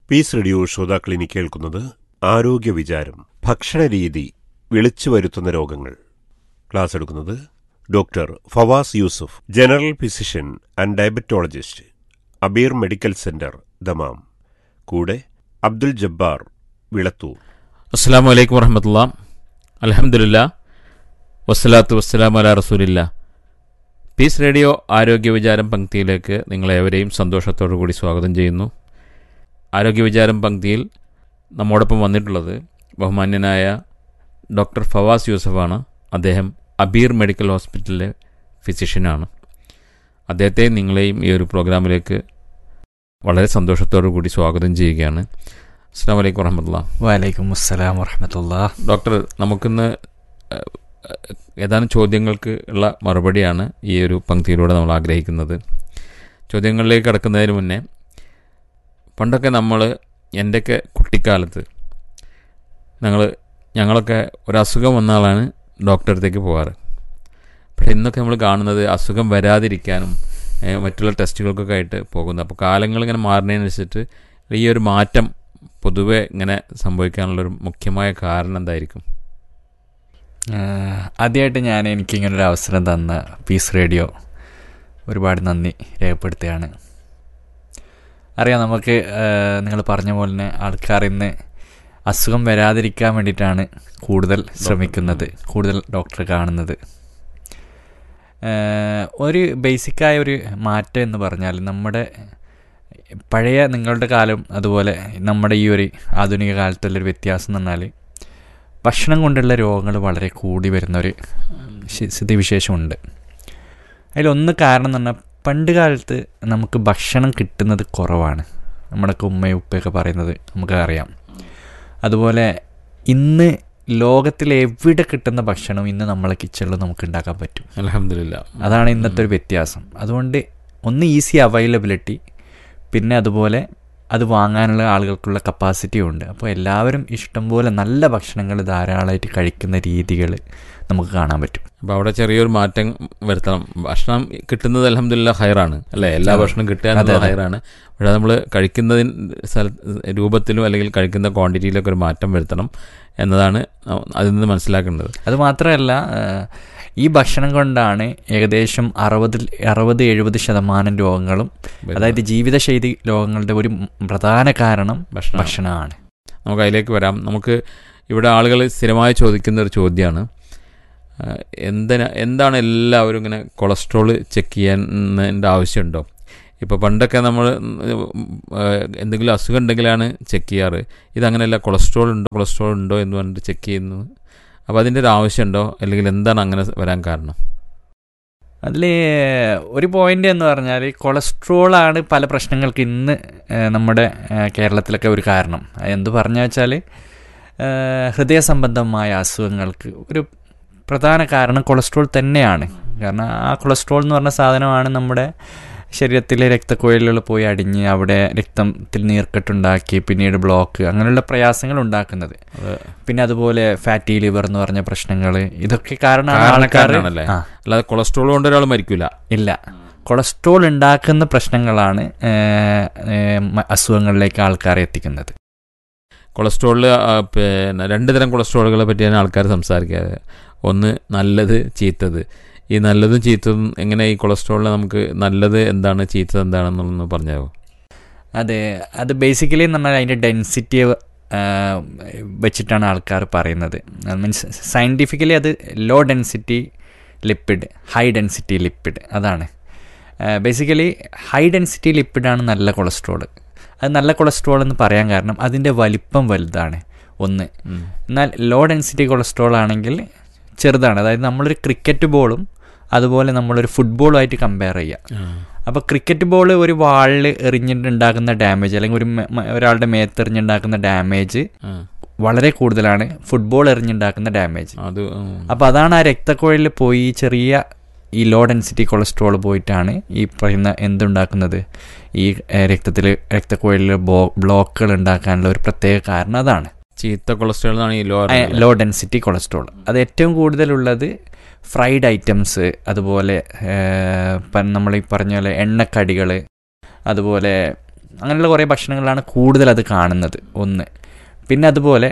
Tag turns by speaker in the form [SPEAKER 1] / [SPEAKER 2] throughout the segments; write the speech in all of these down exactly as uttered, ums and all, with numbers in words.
[SPEAKER 1] Piece radio ശ്രോതാക്കളിനി കേൾക്കുന്നത് ആരോഗ്യ വിചാരം, ഭക്ഷണരീതി വിളിച്ചു വരുത്തുന്ന രോഗങ്ങൾ. ക്ലാസ് എടുക്കുന്നത് doctor Fawaz Yusuf, general physician and diabetologist, Abir medical centre, Dammam. കൂടെ അബ്ദുൽ ജബ്ബാർ, വിളത്തൂർ.
[SPEAKER 2] അസ്സലാമു അലൈക്കും വറഹ്മത്തുള്ളാഹി. അൽഹംദുലില്ലാ വസ്സലാത്തു വസ്സലാമു അലാ റസൂലില്ലാ. പീസ് റേഡിയോ ആരോഗ്യ വിചാരം പങ്ക്തിയിലേക്ക് നിങ്ങളേവരെയും സന്തോഷത്തോടു കൂടി സ്വാഗതം ചെയ്യുന്നു. ആരോഗ്യ വിചാരം പങ്ക്തിയിൽ നമ്മോടൊപ്പം വന്നിട്ടുള്ളത് ബഹുമാന്യനായ ഡോക്ടർ ഫവാസ് യൂസഫാണ്. അദ്ദേഹം അബീർ മെഡിക്കൽ ഹോസ്പിറ്റലിലെ ഫിസിഷ്യനാണ്. അദ്ദേഹത്തെ നിങ്ങളെയും ഈ ഒരു പ്രോഗ്രാമിലേക്ക് വളരെ സന്തോഷത്തോടു കൂടി സ്വാഗതം ചെയ്യുകയാണ്. അസ്സലാമു അലൈക്കും വറഹ്മത്തുള്ളാഹി.
[SPEAKER 3] വലൈക്കും അസ്സലാം വറഹ്മത്തുള്ളാഹി.
[SPEAKER 2] ഡോക്ടർ, നമുക്കിന്ന് ഏതാനും ചോദ്യങ്ങൾക്ക് ഉള്ള മറുപടിയാണ് ഈ ഒരു പങ്ക്തിയിലൂടെ നമ്മൾ ആഗ്രഹിക്കുന്നത്. ചോദ്യങ്ങളിലേക്ക് കടക്കുന്നതിന് മുന്നേ, പണ്ടൊക്കെ നമ്മൾ, എൻ്റെയൊക്കെ കുട്ടിക്കാലത്ത് ഞങ്ങൾ ഞങ്ങളൊക്കെ ഒരസുഖം വന്നാലാണ് ഡോക്ടറെ അടുത്തേക്ക് പോകാറ്. പക്ഷേ ഇന്നൊക്കെ നമ്മൾ കാണുന്നത് അസുഖം വരാതിരിക്കാനും മറ്റുള്ള ടെസ്റ്റുകൾക്കൊക്കെ ആയിട്ട് പോകുന്നത്. അപ്പോൾ കാലങ്ങൾ ഇങ്ങനെ മാറുന്നതിനനുസരിച്ചിട്ട് ഈ ഒരു മാറ്റം പൊതുവെ ഇങ്ങനെ സംഭവിക്കാനുള്ളൊരു മുഖ്യമായ കാരണം എന്തായിരിക്കും?
[SPEAKER 3] ആദ്യമായിട്ട് ഞാൻ എനിക്കിങ്ങനൊരു അവസരം തന്ന പീസ് റേഡിയോ ഒരുപാട് നന്ദി രേഖപ്പെടുത്തുകയാണ്. അറിയാം, നമുക്ക് നിങ്ങൾ പറഞ്ഞ പോലെ തന്നെ ആൾക്കാർ ഇന്ന് അസുഖം വരാതിരിക്കാൻ വേണ്ടിയിട്ടാണ് കൂടുതൽ ശ്രമിക്കുന്നത്, കൂടുതൽ ഡോക്ടറെ കാണുന്നത്. ഒരു ബേസിക്കായ ഒരു മാറ്റം എന്ന് പറഞ്ഞാൽ, നമ്മുടെ പഴയ നിങ്ങളുടെ കാലം അതുപോലെ നമ്മുടെ ഈ ഒരു ആധുനിക കാലത്തുള്ളൊരു വ്യത്യാസം എന്ന് പറഞ്ഞാൽ, ഭക്ഷണം കൊണ്ടുള്ള രോഗങ്ങൾ വളരെ കൂടി വരുന്നൊരു സ്ഥിതിവിശേഷമുണ്ട്. അതിലൊന്ന് കാരണം എന്ന് പറഞ്ഞാൽ, പണ്ട് കാലത്ത് നമുക്ക് ഭക്ഷണം കിട്ടുന്നത് കുറവാണ്. നമ്മുടെയൊക്കെ ഉമ്മയും ഉപ്പയൊക്കെ പറയുന്നത് നമുക്ക് അറിയാം. അതുപോലെ ഇന്ന് ലോകത്തിൽ എവിടെ കിട്ടുന്ന ഭക്ഷണം ഇന്ന് നമ്മളെ കിച്ചണിൽ നമുക്ക് ഉണ്ടാക്കാൻ പറ്റും.
[SPEAKER 2] അൽഹംദുലില്ലാ.
[SPEAKER 3] അതാണ് ഇന്നത്തെ ഒരു വ്യത്യാസം. അതുകൊണ്ട് ഒന്ന് ഈസി അവൈലബിലിറ്റി, പിന്നെ അതുപോലെ അത് വാങ്ങാനുള്ള ആളുകൾക്കുള്ള കപ്പാസിറ്റിയും ഉണ്ട്. അപ്പോൾ എല്ലാവരും ഇഷ്ടംപോലെ നല്ല ഭക്ഷണങ്ങൾ ധാരാളമായിട്ട് കഴിക്കുന്ന രീതികൾ നമുക്ക് കാണാൻ പറ്റും.
[SPEAKER 2] അപ്പോൾ അവിടെ ചെറിയൊരു മാറ്റം വരുത്തണം. ഭക്ഷണം കിട്ടുന്നത് അൽഹംദുലില്ലാ ഹൈറാണ്, അല്ലേ? എല്ലാ ഭക്ഷണം കിട്ടുക എന്നുള്ളത് ഹൈറാണ്. പക്ഷേ നമ്മൾ കഴിക്കുന്നതിന് സ്ഥല രൂപത്തിലും അല്ലെങ്കിൽ കഴിക്കുന്ന ക്വാണ്ടിറ്റിയിലൊക്കെ ഒരു മാറ്റം വരുത്തണം എന്നതാണ് അതിൽ നിന്ന് മനസ്സിലാക്കേണ്ടത്.
[SPEAKER 3] അതുമാത്രമല്ല, ഈ ഭക്ഷണം കൊണ്ടാണ് ഏകദേശം അറുപത് അറുപത് എഴുപത് ശതമാനം രോഗങ്ങളും, അതായത് ജീവിതശൈലി രോഗങ്ങളുടെ ഒരു പ്രധാന കാരണം ഭക്ഷണമാണ്.
[SPEAKER 2] നമുക്ക് അതിലേക്ക് വരാം. നമുക്ക് ഇവിടെ ആളുകൾ സ്ഥിരമായി ചോദിക്കുന്ന ഒരു ചോദ്യമാണ്, എന്തിനാ എന്താണ് എല്ലാവരും ഇങ്ങനെ കൊളസ്ട്രോൾ ചെക്ക് ചെയ്യാൻ ആവശ്യമുണ്ടോ? ഇപ്പോൾ പണ്ടൊക്കെ നമ്മൾ എന്തെങ്കിലും അസുഖം ഉണ്ടെങ്കിലാണ് ചെക്ക് ചെയ്യാറ്. ഇതങ്ങനെയല്ല, കൊളസ്ട്രോൾ ഉണ്ടോ കൊളസ്ട്രോൾ ഉണ്ടോ എന്ന് പറഞ്ഞിട്ട് ചെക്ക് ചെയ്യുന്നു. അപ്പോൾ അതിൻ്റെ ഒരു ആവശ്യമുണ്ടോ, അല്ലെങ്കിൽ എന്താണ് അങ്ങനെ വരാൻ കാരണം?
[SPEAKER 3] അതിൽ ഒരു പോയിൻ്റ് എന്ന് പറഞ്ഞാൽ, കൊളസ്ട്രോളാണ് പല പ്രശ്നങ്ങൾക്ക് ഇന്ന് നമ്മുടെ കേരളത്തിലൊക്കെ ഒരു കാരണം. എന്ത് പറഞ്ഞു വെച്ചാൽ, ഹൃദയ സംബന്ധമായ അസുഖങ്ങൾക്ക് ഒരു പ്രധാന കാരണം കൊളസ്ട്രോൾ തന്നെയാണ്. കാരണം ആ കൊളസ്ട്രോൾ എന്ന് പറഞ്ഞ സാധനമാണ് നമ്മുടെ ശരീരത്തിലെ രക്തക്കുഴലുകൾ പോയി അടിഞ്ഞ് അവിടെ രക്തത്തിൽ നീർക്കെട്ടുണ്ടാക്കി പിന്നീട് ബ്ലോക്ക് അങ്ങനെയുള്ള പ്രയാസങ്ങൾ ഉണ്ടാക്കുന്നത്. പിന്നെ അതുപോലെ ഫാറ്റി ലിവർ എന്ന് പറഞ്ഞ പ്രശ്നങ്ങൾ, ഇതൊക്കെ കാരണമാണ് ആൾക്കാർ.
[SPEAKER 2] അല്ലാതെ കൊളസ്ട്രോൾ കൊണ്ട് ഒരാൾ മരിക്കില്ല.
[SPEAKER 3] ഇല്ല, കൊളസ്ട്രോൾ ഉണ്ടാക്കുന്ന പ്രശ്നങ്ങളാണ് അസുഖങ്ങളിലേക്ക് ആൾക്കാരെ എത്തിക്കുന്നത്.
[SPEAKER 2] കൊളസ്ട്രോളിൽ പിന്നെ രണ്ട് തരം കൊളസ്ട്രോളുകളെ പറ്റിയാണ് ആൾക്കാർ സംസാരിക്കാറ്. ഒന്ന് നല്ലത്, ചീത്തത്. ഈ നല്ലതും ചീത്തതും എങ്ങനെ, ഈ കൊളസ്ട്രോളിൽ നമുക്ക് നല്ലത് എന്താണ് ചീത്തത് എന്താണെന്നൊന്ന് പറഞ്ഞാവോ?
[SPEAKER 3] അതെ, അത് ബേസിക്കലി എന്ന് പറഞ്ഞാൽ അതിൻ്റെ ഡെൻസിറ്റി വെച്ചിട്ടാണ് ആൾക്കാർ പറയുന്നത്. മീൻസ് സയൻറ്റിഫിക്കലി അത് law density lipid, high density lipid, അതാണ് ബേസിക്കലി. ഹൈ ഡെൻസിറ്റി ലിപ്പിഡാണ് നല്ല കൊളസ്ട്രോൾ. അത് നല്ല കൊളസ്ട്രോൾ എന്ന് പറയാൻ കാരണം അതിൻ്റെ വലിപ്പം വലുതാണ് ഒന്ന്. എന്നാൽ ലോ ഡെൻസിറ്റി കൊളസ്ട്രോൾ ആണെങ്കിൽ ചെറുതാണ്. അതായത് നമ്മളൊരു ക്രിക്കറ്റ് ബോളും അതുപോലെ നമ്മളൊരു ഫുട്ബോളുമായിട്ട് കമ്പയർ ചെയ്യുക. അപ്പോൾ ക്രിക്കറ്റ് ബോൾ ഒരു വാളിൽ എറിഞ്ഞിട്ടുണ്ടാക്കുന്ന ഡാമേജ്, അല്ലെങ്കിൽ ഒരു ഒരാളുടെ മേത്ത് എറിഞ്ഞുണ്ടാക്കുന്ന ഡാമേജ് വളരെ കൂടുതലാണ് ഫുട്ബോൾ എറിഞ്ഞുണ്ടാക്കുന്ന ഡാമേജ്. അപ്പോൾ അതാണ് ആ രക്തക്കുഴലിൽ പോയി ചെറിയ ഈ ലോ ഡെൻസിറ്റി കൊളസ്ട്രോൾ പോയിട്ടാണ് ഈ പറയുന്ന എന്തുണ്ടാക്കുന്നത്, ഈ രക്തത്തിൽ രക്തക്കുഴലിൽ ബ്ലോക്കുകൾ ഉണ്ടാക്കാനുള്ള ഒരു പ്രത്യേക കാരണം അതാണ്.
[SPEAKER 2] ചീത്ത കൊളസ്ട്രോൾ ആണ് ഈ ലോ
[SPEAKER 3] ലോ ഡെൻസിറ്റി കൊളസ്ട്രോൾ. അത് ഏറ്റവും കൂടുതലുള്ളത് ഫ്രൈഡ് ഐറ്റംസ്, അതുപോലെ നമ്മൾ ഈ പറഞ്ഞ പോലെ എണ്ണക്കടികൾ, അതുപോലെ അങ്ങനെയുള്ള കുറേ ഭക്ഷണങ്ങളാണ് കൂടുതൽ അത് കാണുന്നത് ഒന്ന്. പിന്നെ അതുപോലെ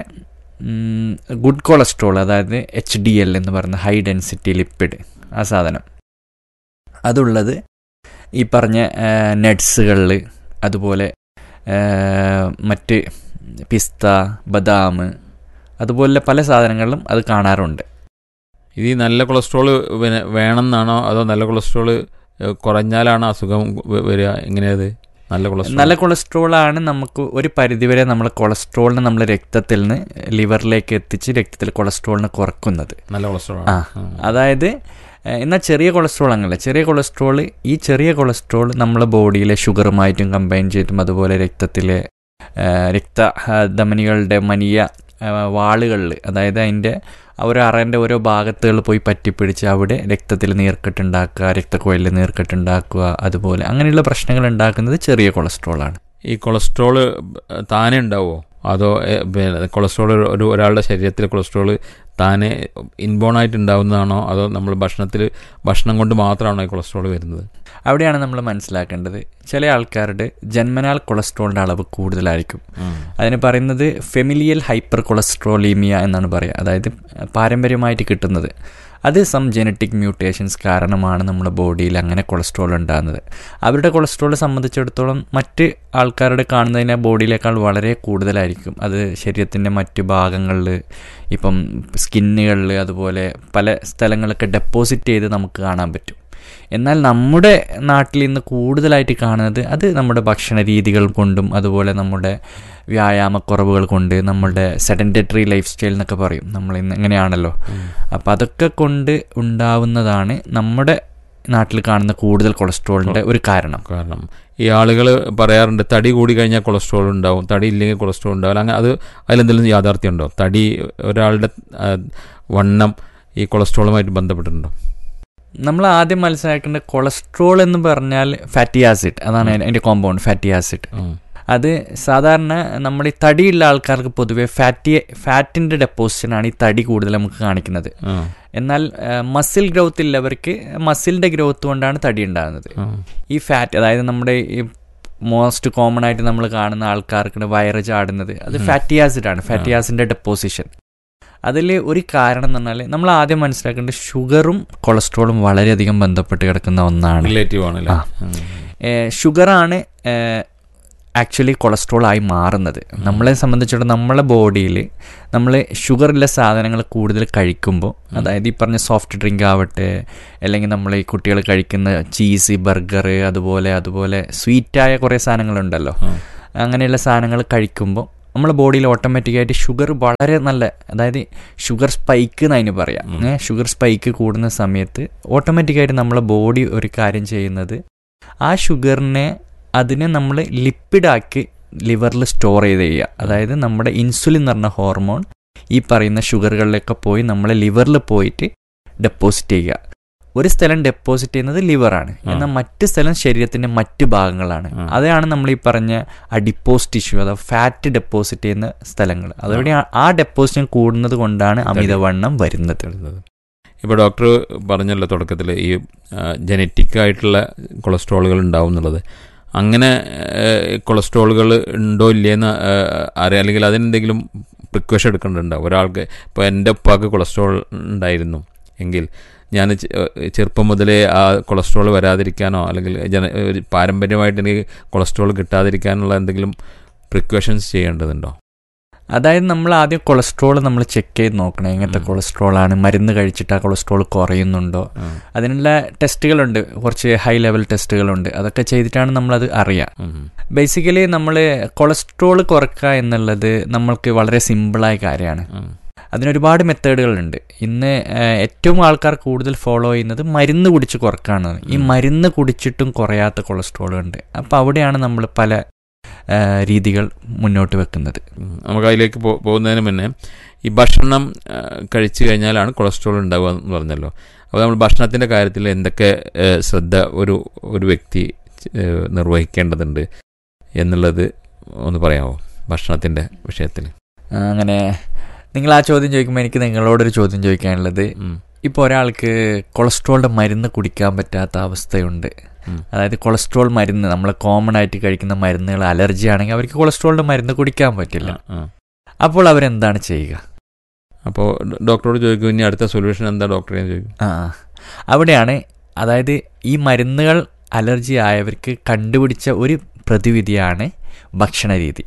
[SPEAKER 3] ഗുഡ് കൊളസ്ട്രോൾ, അതായത് എച്ച് ഡി എൽ എന്ന് പറയുന്ന ഹൈ ഡെൻസിറ്റി ലിപ്പിഡ്, ആ സാധനം അതുള്ളത് ഈ പറഞ്ഞ നട്ട്സുകളിൽ, അതുപോലെ മറ്റ് പിസ്ത, ബദാം, അതുപോലെ പല സാധനങ്ങളിലും അത് കാണാറുണ്ട്.
[SPEAKER 2] ഇത് ഈ നല്ല കൊളസ്ട്രോൾ പിന്നെ വേണമെന്നാണോ അതോ നല്ല കൊളസ്ട്രോൾ കുറഞ്ഞാലാണ് അസുഖം വരിക? എങ്ങനെയത്? നല്ല കൊളസ്ട്രോൾ
[SPEAKER 3] നല്ല കൊളസ്ട്രോളാണ് നമുക്ക് ഒരു പരിധിവരെ നമ്മൾ കൊളസ്ട്രോളിനെ നമ്മൾ രക്തത്തിൽ നിന്ന് ലിവറിലേക്ക് എത്തിച്ച് രക്തത്തിൽ കൊളസ്ട്രോളിനെ കുറക്കുന്നത്
[SPEAKER 2] നല്ല കൊളസ്ട്രോൾ.
[SPEAKER 3] ആ അതായത് എന്നാൽ ചെറിയ കൊളസ്ട്രോൾ അങ്ങനല്ല. ചെറിയ കൊളസ്ട്രോൾ ഈ ചെറിയ കൊളസ്ട്രോൾ നമ്മളെ ബോഡിയിലെ ഷുഗറുമായിട്ടും കമ്പൈൻ ചെയ്തും അതുപോലെ രക്തത്തിലെ രക്തധമനികളുടെ മനിയ വാളുകളിൽ, അതായത് അതിൻ്റെ ഓരോ അറേൻ്റെ ഓരോ ഭാഗത്തുകൾ പോയി പറ്റിപ്പിടിച്ച് അവിടെ രക്തത്തിൽ നീർക്കെട്ടുണ്ടാക്കുക, രക്തക്കുഴലിൽ നീർക്കെട്ടുണ്ടാക്കുക, അതുപോലെ അങ്ങനെയുള്ള പ്രശ്നങ്ങൾ ഉണ്ടാക്കുന്നത് ചെറിയ കൊളസ്ട്രോളാണ്.
[SPEAKER 2] ഈ കൊളസ്ട്രോൾ താനെ ഉണ്ടാവുമോ അതോ കൊളസ്ട്രോൾ ഒരു ഒരാളുടെ ശരീരത്തിലെ കൊളസ്ട്രോൾ താനെ ഇൻബോണായിട്ട് ഉണ്ടാവുന്നതാണോ അതോ നമ്മൾ ഭക്ഷണത്തിൽ ഭക്ഷണം കൊണ്ട് മാത്രമാണോ ഈ കൊളസ്ട്രോൾ വരുന്നത്?
[SPEAKER 3] അവിടെയാണ് നമ്മൾ മനസ്സിലാക്കേണ്ടത്. ചില ആൾക്കാരുടെ ജന്മനാൽ കൊളസ്ട്രോളിൻ്റെ അളവ് കൂടുതലായിരിക്കും. അതിന് പറയുന്നത് ഫെമിലിയൽ ഹൈപ്പർ കൊളസ്ട്രോളീമിയ എന്നാണ് പറയുക. അതായത് പാരമ്പര്യമായിട്ട് കിട്ടുന്നത്. അത് സം ജനറ്റിക് മ്യൂട്ടേഷൻസ് കാരണമാണ് നമ്മുടെ ബോഡിയിൽ അങ്ങനെ കൊളസ്ട്രോൾ ഉണ്ടാകുന്നത്. അവരുടെ കൊളസ്ട്രോൾ സംബന്ധിച്ചിടത്തോളം മറ്റ് ആൾക്കാരുടെ കാണുന്നതിനെ ബോഡിയിലേക്കാൾ വളരെ കൂടുതലായിരിക്കും. അത് ശരീരത്തിൻ്റെ മറ്റ് ഭാഗങ്ങളിൽ, ഇപ്പം സ്കിന്നുകളിൽ, അതുപോലെ പല സ്ഥലങ്ങളൊക്കെ ഡെപ്പോസിറ്റ് ചെയ്ത് നമുക്ക് കാണാൻ പറ്റും. എന്നാൽ നമ്മുടെ നാട്ടിൽ ഇന്ന് കൂടുതലായിട്ട് കാണുന്നത് അത് നമ്മുടെ ഭക്ഷണ രീതികൾ കൊണ്ടും അതുപോലെ നമ്മുടെ വ്യായാമക്കുറവുകൾ കൊണ്ട്, നമ്മുടെ സെഡൻറ്ററി ലൈഫ് സ്റ്റൈൽ എന്നൊക്കെ പറയും നമ്മൾ ഇന്ന് ഇങ്ങനെയാണല്ലോ. അപ്പം അതൊക്കെ കൊണ്ട് ഉണ്ടാവുന്നതാണ് നമ്മുടെ നാട്ടിൽ കാണുന്ന കൂടുതൽ കൊളസ്ട്രോളിൻ്റെ ഒരു കാരണം.
[SPEAKER 2] കാരണം ഈ ആളുകൾ പറയാറുണ്ട് തടി കൂടി കഴിഞ്ഞാൽ കൊളസ്ട്രോൾ ഉണ്ടാവും, തടി ഇല്ലെങ്കിൽ കൊളസ്ട്രോൾ ഉണ്ടാവില്ല. അങ്ങനെ അത് അതിലെന്തെങ്കിലും യാഥാർത്ഥ്യം ഉണ്ടോ? തടി ഒരാളുടെ വണ്ണം ഈ കൊളസ്ട്രോളുമായിട്ട് ബന്ധപ്പെട്ടിട്ടുണ്ടോ?
[SPEAKER 3] നമ്മൾ ആദ്യം മനസ്സിലാക്കേണ്ട കൊളസ്ട്രോൾ എന്ന് പറഞ്ഞാൽ ഫാറ്റി ആസിഡ്, അതാണ് അതിൻ്റെ കോമ്പൗണ്ട് ഫാറ്റി ആസിഡ്. അത് സാധാരണ നമ്മുടെ ഈ തടിയുള്ള ആൾക്കാർക്ക് പൊതുവെ ഫാറ്റി ഫാറ്റിൻ്റെ ഡെപ്പോസിഷനാണ് ഈ തടി കൂടുതൽ നമുക്ക് കാണിക്കുന്നത്. എന്നാൽ മസിൽ ഗ്രോത്ത് ഉള്ളവർക്ക് മസിലിൻ്റെ ഗ്രോത്ത് കൊണ്ടാണ് തടി ഉണ്ടാകുന്നത്. ഈ ഫാറ്റ്, അതായത് നമ്മുടെ ഈ മോസ്റ്റ് കോമൺ ആയിട്ട് നമ്മൾ കാണുന്ന ആൾക്കാർക്ക് വയറ് ചാടുന്നത് അത് ഫാറ്റി ആസിഡാണ്, ഫാറ്റി ആസിഡിൻ്റെ ഡെപ്പോസിഷൻ. അതിൽ ഒരു കാരണം എന്ന് പറഞ്ഞാൽ നമ്മൾ ആദ്യം മനസ്സിലാക്കേണ്ടത് ഷുഗറും കൊളസ്ട്രോളും വളരെയധികം ബന്ധപ്പെട്ട് കിടക്കുന്ന ഒന്നാണ്.
[SPEAKER 2] റിലേറ്റീവ് ആണല്ലേ.
[SPEAKER 3] ഷുഗറാണ് ആക്ച്വലി കൊളസ്ട്രോൾ ആയി മാറുന്നത്. നമ്മളെ സംബന്ധിച്ചിടത്തോളം നമ്മളെ ബോഡിയിൽ നമ്മൾ ഷുഗറുള്ള സാധനങ്ങൾ കൂടുതൽ കഴിക്കുമ്പോൾ, അതായത് ഈ പറഞ്ഞ സോഫ്റ്റ് ഡ്രിങ്ക് ആവട്ടെ, അല്ലെങ്കിൽ നമ്മൾ ഈ കുട്ടികൾ കഴിക്കുന്ന ചീസ്, ബർഗർ, അതുപോലെ അതുപോലെ സ്വീറ്റായ കുറേ സാധനങ്ങളുണ്ടല്ലോ, അങ്ങനെയുള്ള സാധനങ്ങൾ കഴിക്കുമ്പോൾ നമ്മളെ ബോഡിയിൽ ഓട്ടോമാറ്റിക്കായിട്ട് ഷുഗർ വളരെ നല്ല, അതായത് ഷുഗർ സ്പൈക്ക് എന്ന് അതിന് പറയാം. ഷുഗർ സ്പൈക്ക് കൂടുന്ന സമയത്ത് ഓട്ടോമാറ്റിക്കായിട്ട് നമ്മളെ ബോഡി ഒരു കാര്യം ചെയ്യുന്നത് ആ ഷുഗറിനെ അതിനെ നമ്മൾ ലിപ്പിഡാക്കി ലിവറിൽ സ്റ്റോർ ചെയ്ത് ചെയ്യുക. അതായത് നമ്മുടെ ഇൻസുലിൻ എന്ന് പറഞ്ഞ ഹോർമോൺ ഈ പറയുന്ന ഷുഗറുകളിലൊക്കെ പോയി നമ്മളെ ലിവറിൽ പോയിട്ട് ഡെപ്പോസിറ്റ് ചെയ്യുക. ഒരു സ്ഥലം ഡെപ്പോസിറ്റ് ചെയ്യുന്നത് ലിവറാണ്, എന്നാൽ മറ്റ് സ്ഥലം ശരീരത്തിൻ്റെ മറ്റ് ഭാഗങ്ങളാണ്. അതാണ് നമ്മൾ ഈ പറഞ്ഞ അഡിപ്പോസ് ടിഷ്യൂ അഥവാ ഫാറ്റ് ഡെപ്പോസിറ്റ് ചെയ്യുന്ന സ്ഥലങ്ങൾ. അതോടെ ആ ഡെപ്പോസിഷൻ കൂടുന്നത് കൊണ്ടാണ് അമിതവണ്ണം വരുന്നത്.
[SPEAKER 2] ഇപ്പോൾ ഡോക്ടർ പറഞ്ഞല്ലോ തുടക്കത്തിൽ ഈ ജനറ്റിക് ആയിട്ടുള്ള കൊളസ്ട്രോളുകൾ ഉണ്ടാവും എന്നുള്ളത്. അങ്ങനെ കൊളസ്ട്രോളുകൾ ഉണ്ടോ ഇല്ലയെന്ന് അറിയാം, അല്ലെങ്കിൽ അതിനെന്തെങ്കിലും പ്രിക്കോഷൻ എടുക്കേണ്ടതുണ്ടാവും ഒരാൾക്ക്. ഇപ്പോൾ എൻ്റെ ഉപ്പാക്ക് കൊളസ്ട്രോൾ ഉണ്ടായിരുന്നു എങ്കിൽ ഞാൻ ചെറുപ്പം മുതലേ ആ കൊളസ്ട്രോൾ വരാതിരിക്കാനോ അല്ലെങ്കിൽ ജന പാരമ്പര്യമായിട്ട് എനിക്ക് കൊളസ്ട്രോൾ കിട്ടാതിരിക്കാനുള്ള എന്തെങ്കിലും പ്രിക്കോഷൻസ് ചെയ്യേണ്ടതുണ്ടോ?
[SPEAKER 3] അതായത് നമ്മൾ ആദ്യം കൊളസ്ട്രോൾ നമ്മൾ ചെക്ക് ചെയ്ത് നോക്കണം, എങ്ങനത്തെ കൊളസ്ട്രോളാണ്, മരുന്ന് കഴിച്ചിട്ട് ആ കൊളസ്ട്രോൾ കുറയുന്നുണ്ടോ. അതിനുള്ള ടെസ്റ്റുകളുണ്ട്, കുറച്ച് ഹൈ ലെവൽ ടെസ്റ്റുകളുണ്ട്. അതൊക്കെ ചെയ്തിട്ടാണ് നമ്മളത് അറിയുക. ബേസിക്കലി നമ്മൾ കൊളസ്ട്രോൾ കുറക്കുക എന്നുള്ളത് നമ്മൾക്ക് വളരെ സിമ്പിളായ കാര്യമാണ്. അതിനൊരുപാട് മെത്തേഡുകളുണ്ട്. ഇന്ന് ഏറ്റവും ആൾക്കാർ കൂടുതൽ ഫോളോ ചെയ്യുന്നത് മരുന്ന് കുടിച്ച് കുറക്കാണ്. ഈ മരുന്ന് കുടിച്ചിട്ടും കുറയാത്ത കൊളസ്ട്രോൾ ഉണ്ട്. അപ്പോൾ അവിടെയാണ് നമ്മൾ പല രീതികൾ മുന്നോട്ട് വെക്കുന്നത്.
[SPEAKER 2] നമുക്ക് അതിലേക്ക് പോകുന്നതിന് മുന്നേ ഈ ഭക്ഷണം കഴിച്ചു കഴിഞ്ഞാലാണ് കൊളസ്ട്രോൾ ഉണ്ടാവുക എന്ന് പറഞ്ഞല്ലോ. അപ്പോൾ നമ്മൾ ഭക്ഷണത്തിൻ്റെ കാര്യത്തിൽ എന്തൊക്കെ ശ്രദ്ധ ഒരു ഒരു വ്യക്തി നിർവഹിക്കേണ്ടതുണ്ട് എന്നുള്ളത് ഒന്ന് പറയാമോ ഭക്ഷണത്തിൻ്റെ വിഷയത്തിൽ?
[SPEAKER 3] അങ്ങനെ നിങ്ങൾ ആ ചോദ്യം ചോദിക്കുമ്പോൾ എനിക്ക് നിങ്ങളോടൊരു ചോദ്യം ചോദിക്കാനുള്ളത്, ഇപ്പോൾ ഒരാൾക്ക് കൊളസ്ട്രോളിൻ്റെ മരുന്ന് കുടിക്കാൻ പറ്റാത്ത അവസ്ഥയുണ്ട്, അതായത് കൊളസ്ട്രോൾ മരുന്ന് നമ്മൾ കോമൺ ആയിട്ട് കഴിക്കുന്ന മരുന്നുകൾ അലർജി ആണെങ്കിൽ അവർക്ക് കൊളസ്ട്രോളിൻ്റെ മരുന്ന് കുടിക്കാൻ പറ്റില്ല. അപ്പോൾ അവരെന്താണ് ചെയ്യുക?
[SPEAKER 2] അപ്പോൾ ഡോക്ടറോട് ചോദിക്കും ഇനി അടുത്ത സൊല്യൂഷൻ എന്താ ഡോക്ടറെ ചോദിക്കും.
[SPEAKER 3] ആ അവിടെയാണ് അതായത് ഈ മരുന്നുകൾ അലർജി ആയവർക്ക് കണ്ടുപിടിച്ച ഒരു പ്രതിവിധിയാണ് ഭക്ഷണ രീതി.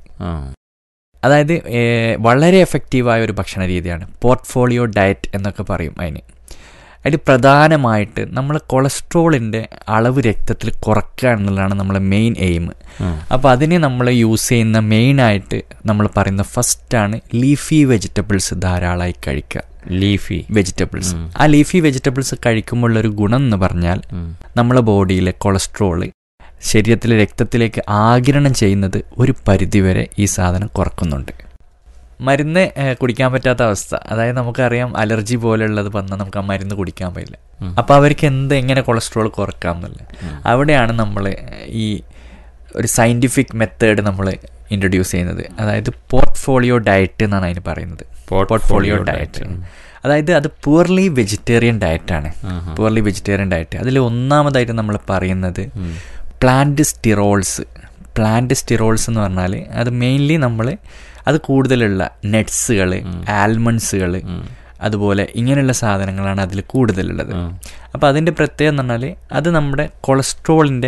[SPEAKER 3] അതായത് വളരെ എഫക്റ്റീവായ ഒരു ഭക്ഷണ രീതിയാണ് പോർട്ട്ഫോളിയോ ഡയറ്റ് എന്നൊക്കെ പറയും. അതിന് അതിൽ പ്രധാനമായിട്ട് നമ്മൾ കൊളസ്ട്രോളിൻ്റെ അളവ് രക്തത്തിൽ കുറയ്ക്കുക എന്നുള്ളതാണ് നമ്മളെ മെയിൻ എയിം. അപ്പോൾ അതിന് നമ്മൾ യൂസ് ചെയ്യുന്ന മെയിനായിട്ട് നമ്മൾ പറയുന്ന ഫസ്റ്റാണ് ലീഫി വെജിറ്റബിൾസ് ധാരാളമായി കഴിക്കുക.
[SPEAKER 2] ലീഫി
[SPEAKER 3] വെജിറ്റബിൾസ് ആ ലീഫി വെജിറ്റബിൾസ് കഴിക്കുമ്പോഴുള്ളൊരു ഗുണം എന്ന് പറഞ്ഞാൽ നമ്മളെ ബോഡിയിലെ കൊളസ്ട്രോള് ശരീരത്തിലെ രക്തത്തിലേക്ക് ആഗിരണം ചെയ്യുന്നത് ഒരു പരിധിവരെ ഈ സാധനം കുറക്കുന്നുണ്ട്. മരുന്ന് കുടിക്കാൻ പറ്റാത്ത അവസ്ഥ, അതായത് നമുക്കറിയാം അലർജി പോലെയുള്ളത് വന്നാൽ നമുക്ക് ആ മരുന്ന് കുടിക്കാൻ പറ്റില്ല. അപ്പോൾ അവർക്ക് എന്ത് എങ്ങനെ കൊളസ്ട്രോൾ കുറക്കാം എന്നുള്ളത് അവിടെയാണ് നമ്മൾ ഈ ഒരു സയൻറ്റിഫിക് മെത്തേഡ് നമ്മൾ ഇൻട്രൊഡ്യൂസ് ചെയ്യുന്നത്. അതായത് പോർട്ട്ഫോളിയോ ഡയറ്റ് എന്നാണ് അതിന് പറയുന്നത്. പോർട്ട്ഫോളിയോ ഡയറ്റ് അതായത് അത് purely vegetarian ഡയറ്റാണ്. Purely vegetarian diet അതിൽ ഒന്നാമതായിട്ട് നമ്മൾ പറയുന്നത് പ്ലാന്റ് സ്റ്റിറോൾസ്. പ്ലാന്റ് സ്റ്റിറോൾസ് എന്ന് പറഞ്ഞാൽ അത് മെയിൻലി നമ്മൾ അത് കൂടുതലുള്ള നട്ട്സുകൾ, ആൽമണ്ട്സുകൾ, അതുപോലെ ഇങ്ങനെയുള്ള സാധനങ്ങളാണ് അതിൽ കൂടുതലുള്ളത്. അപ്പോൾ അതിൻ്റെ പ്രത്യേകത എന്ന് പറഞ്ഞാൽ അത് നമ്മുടെ കൊളസ്ട്രോളിൻ്റെ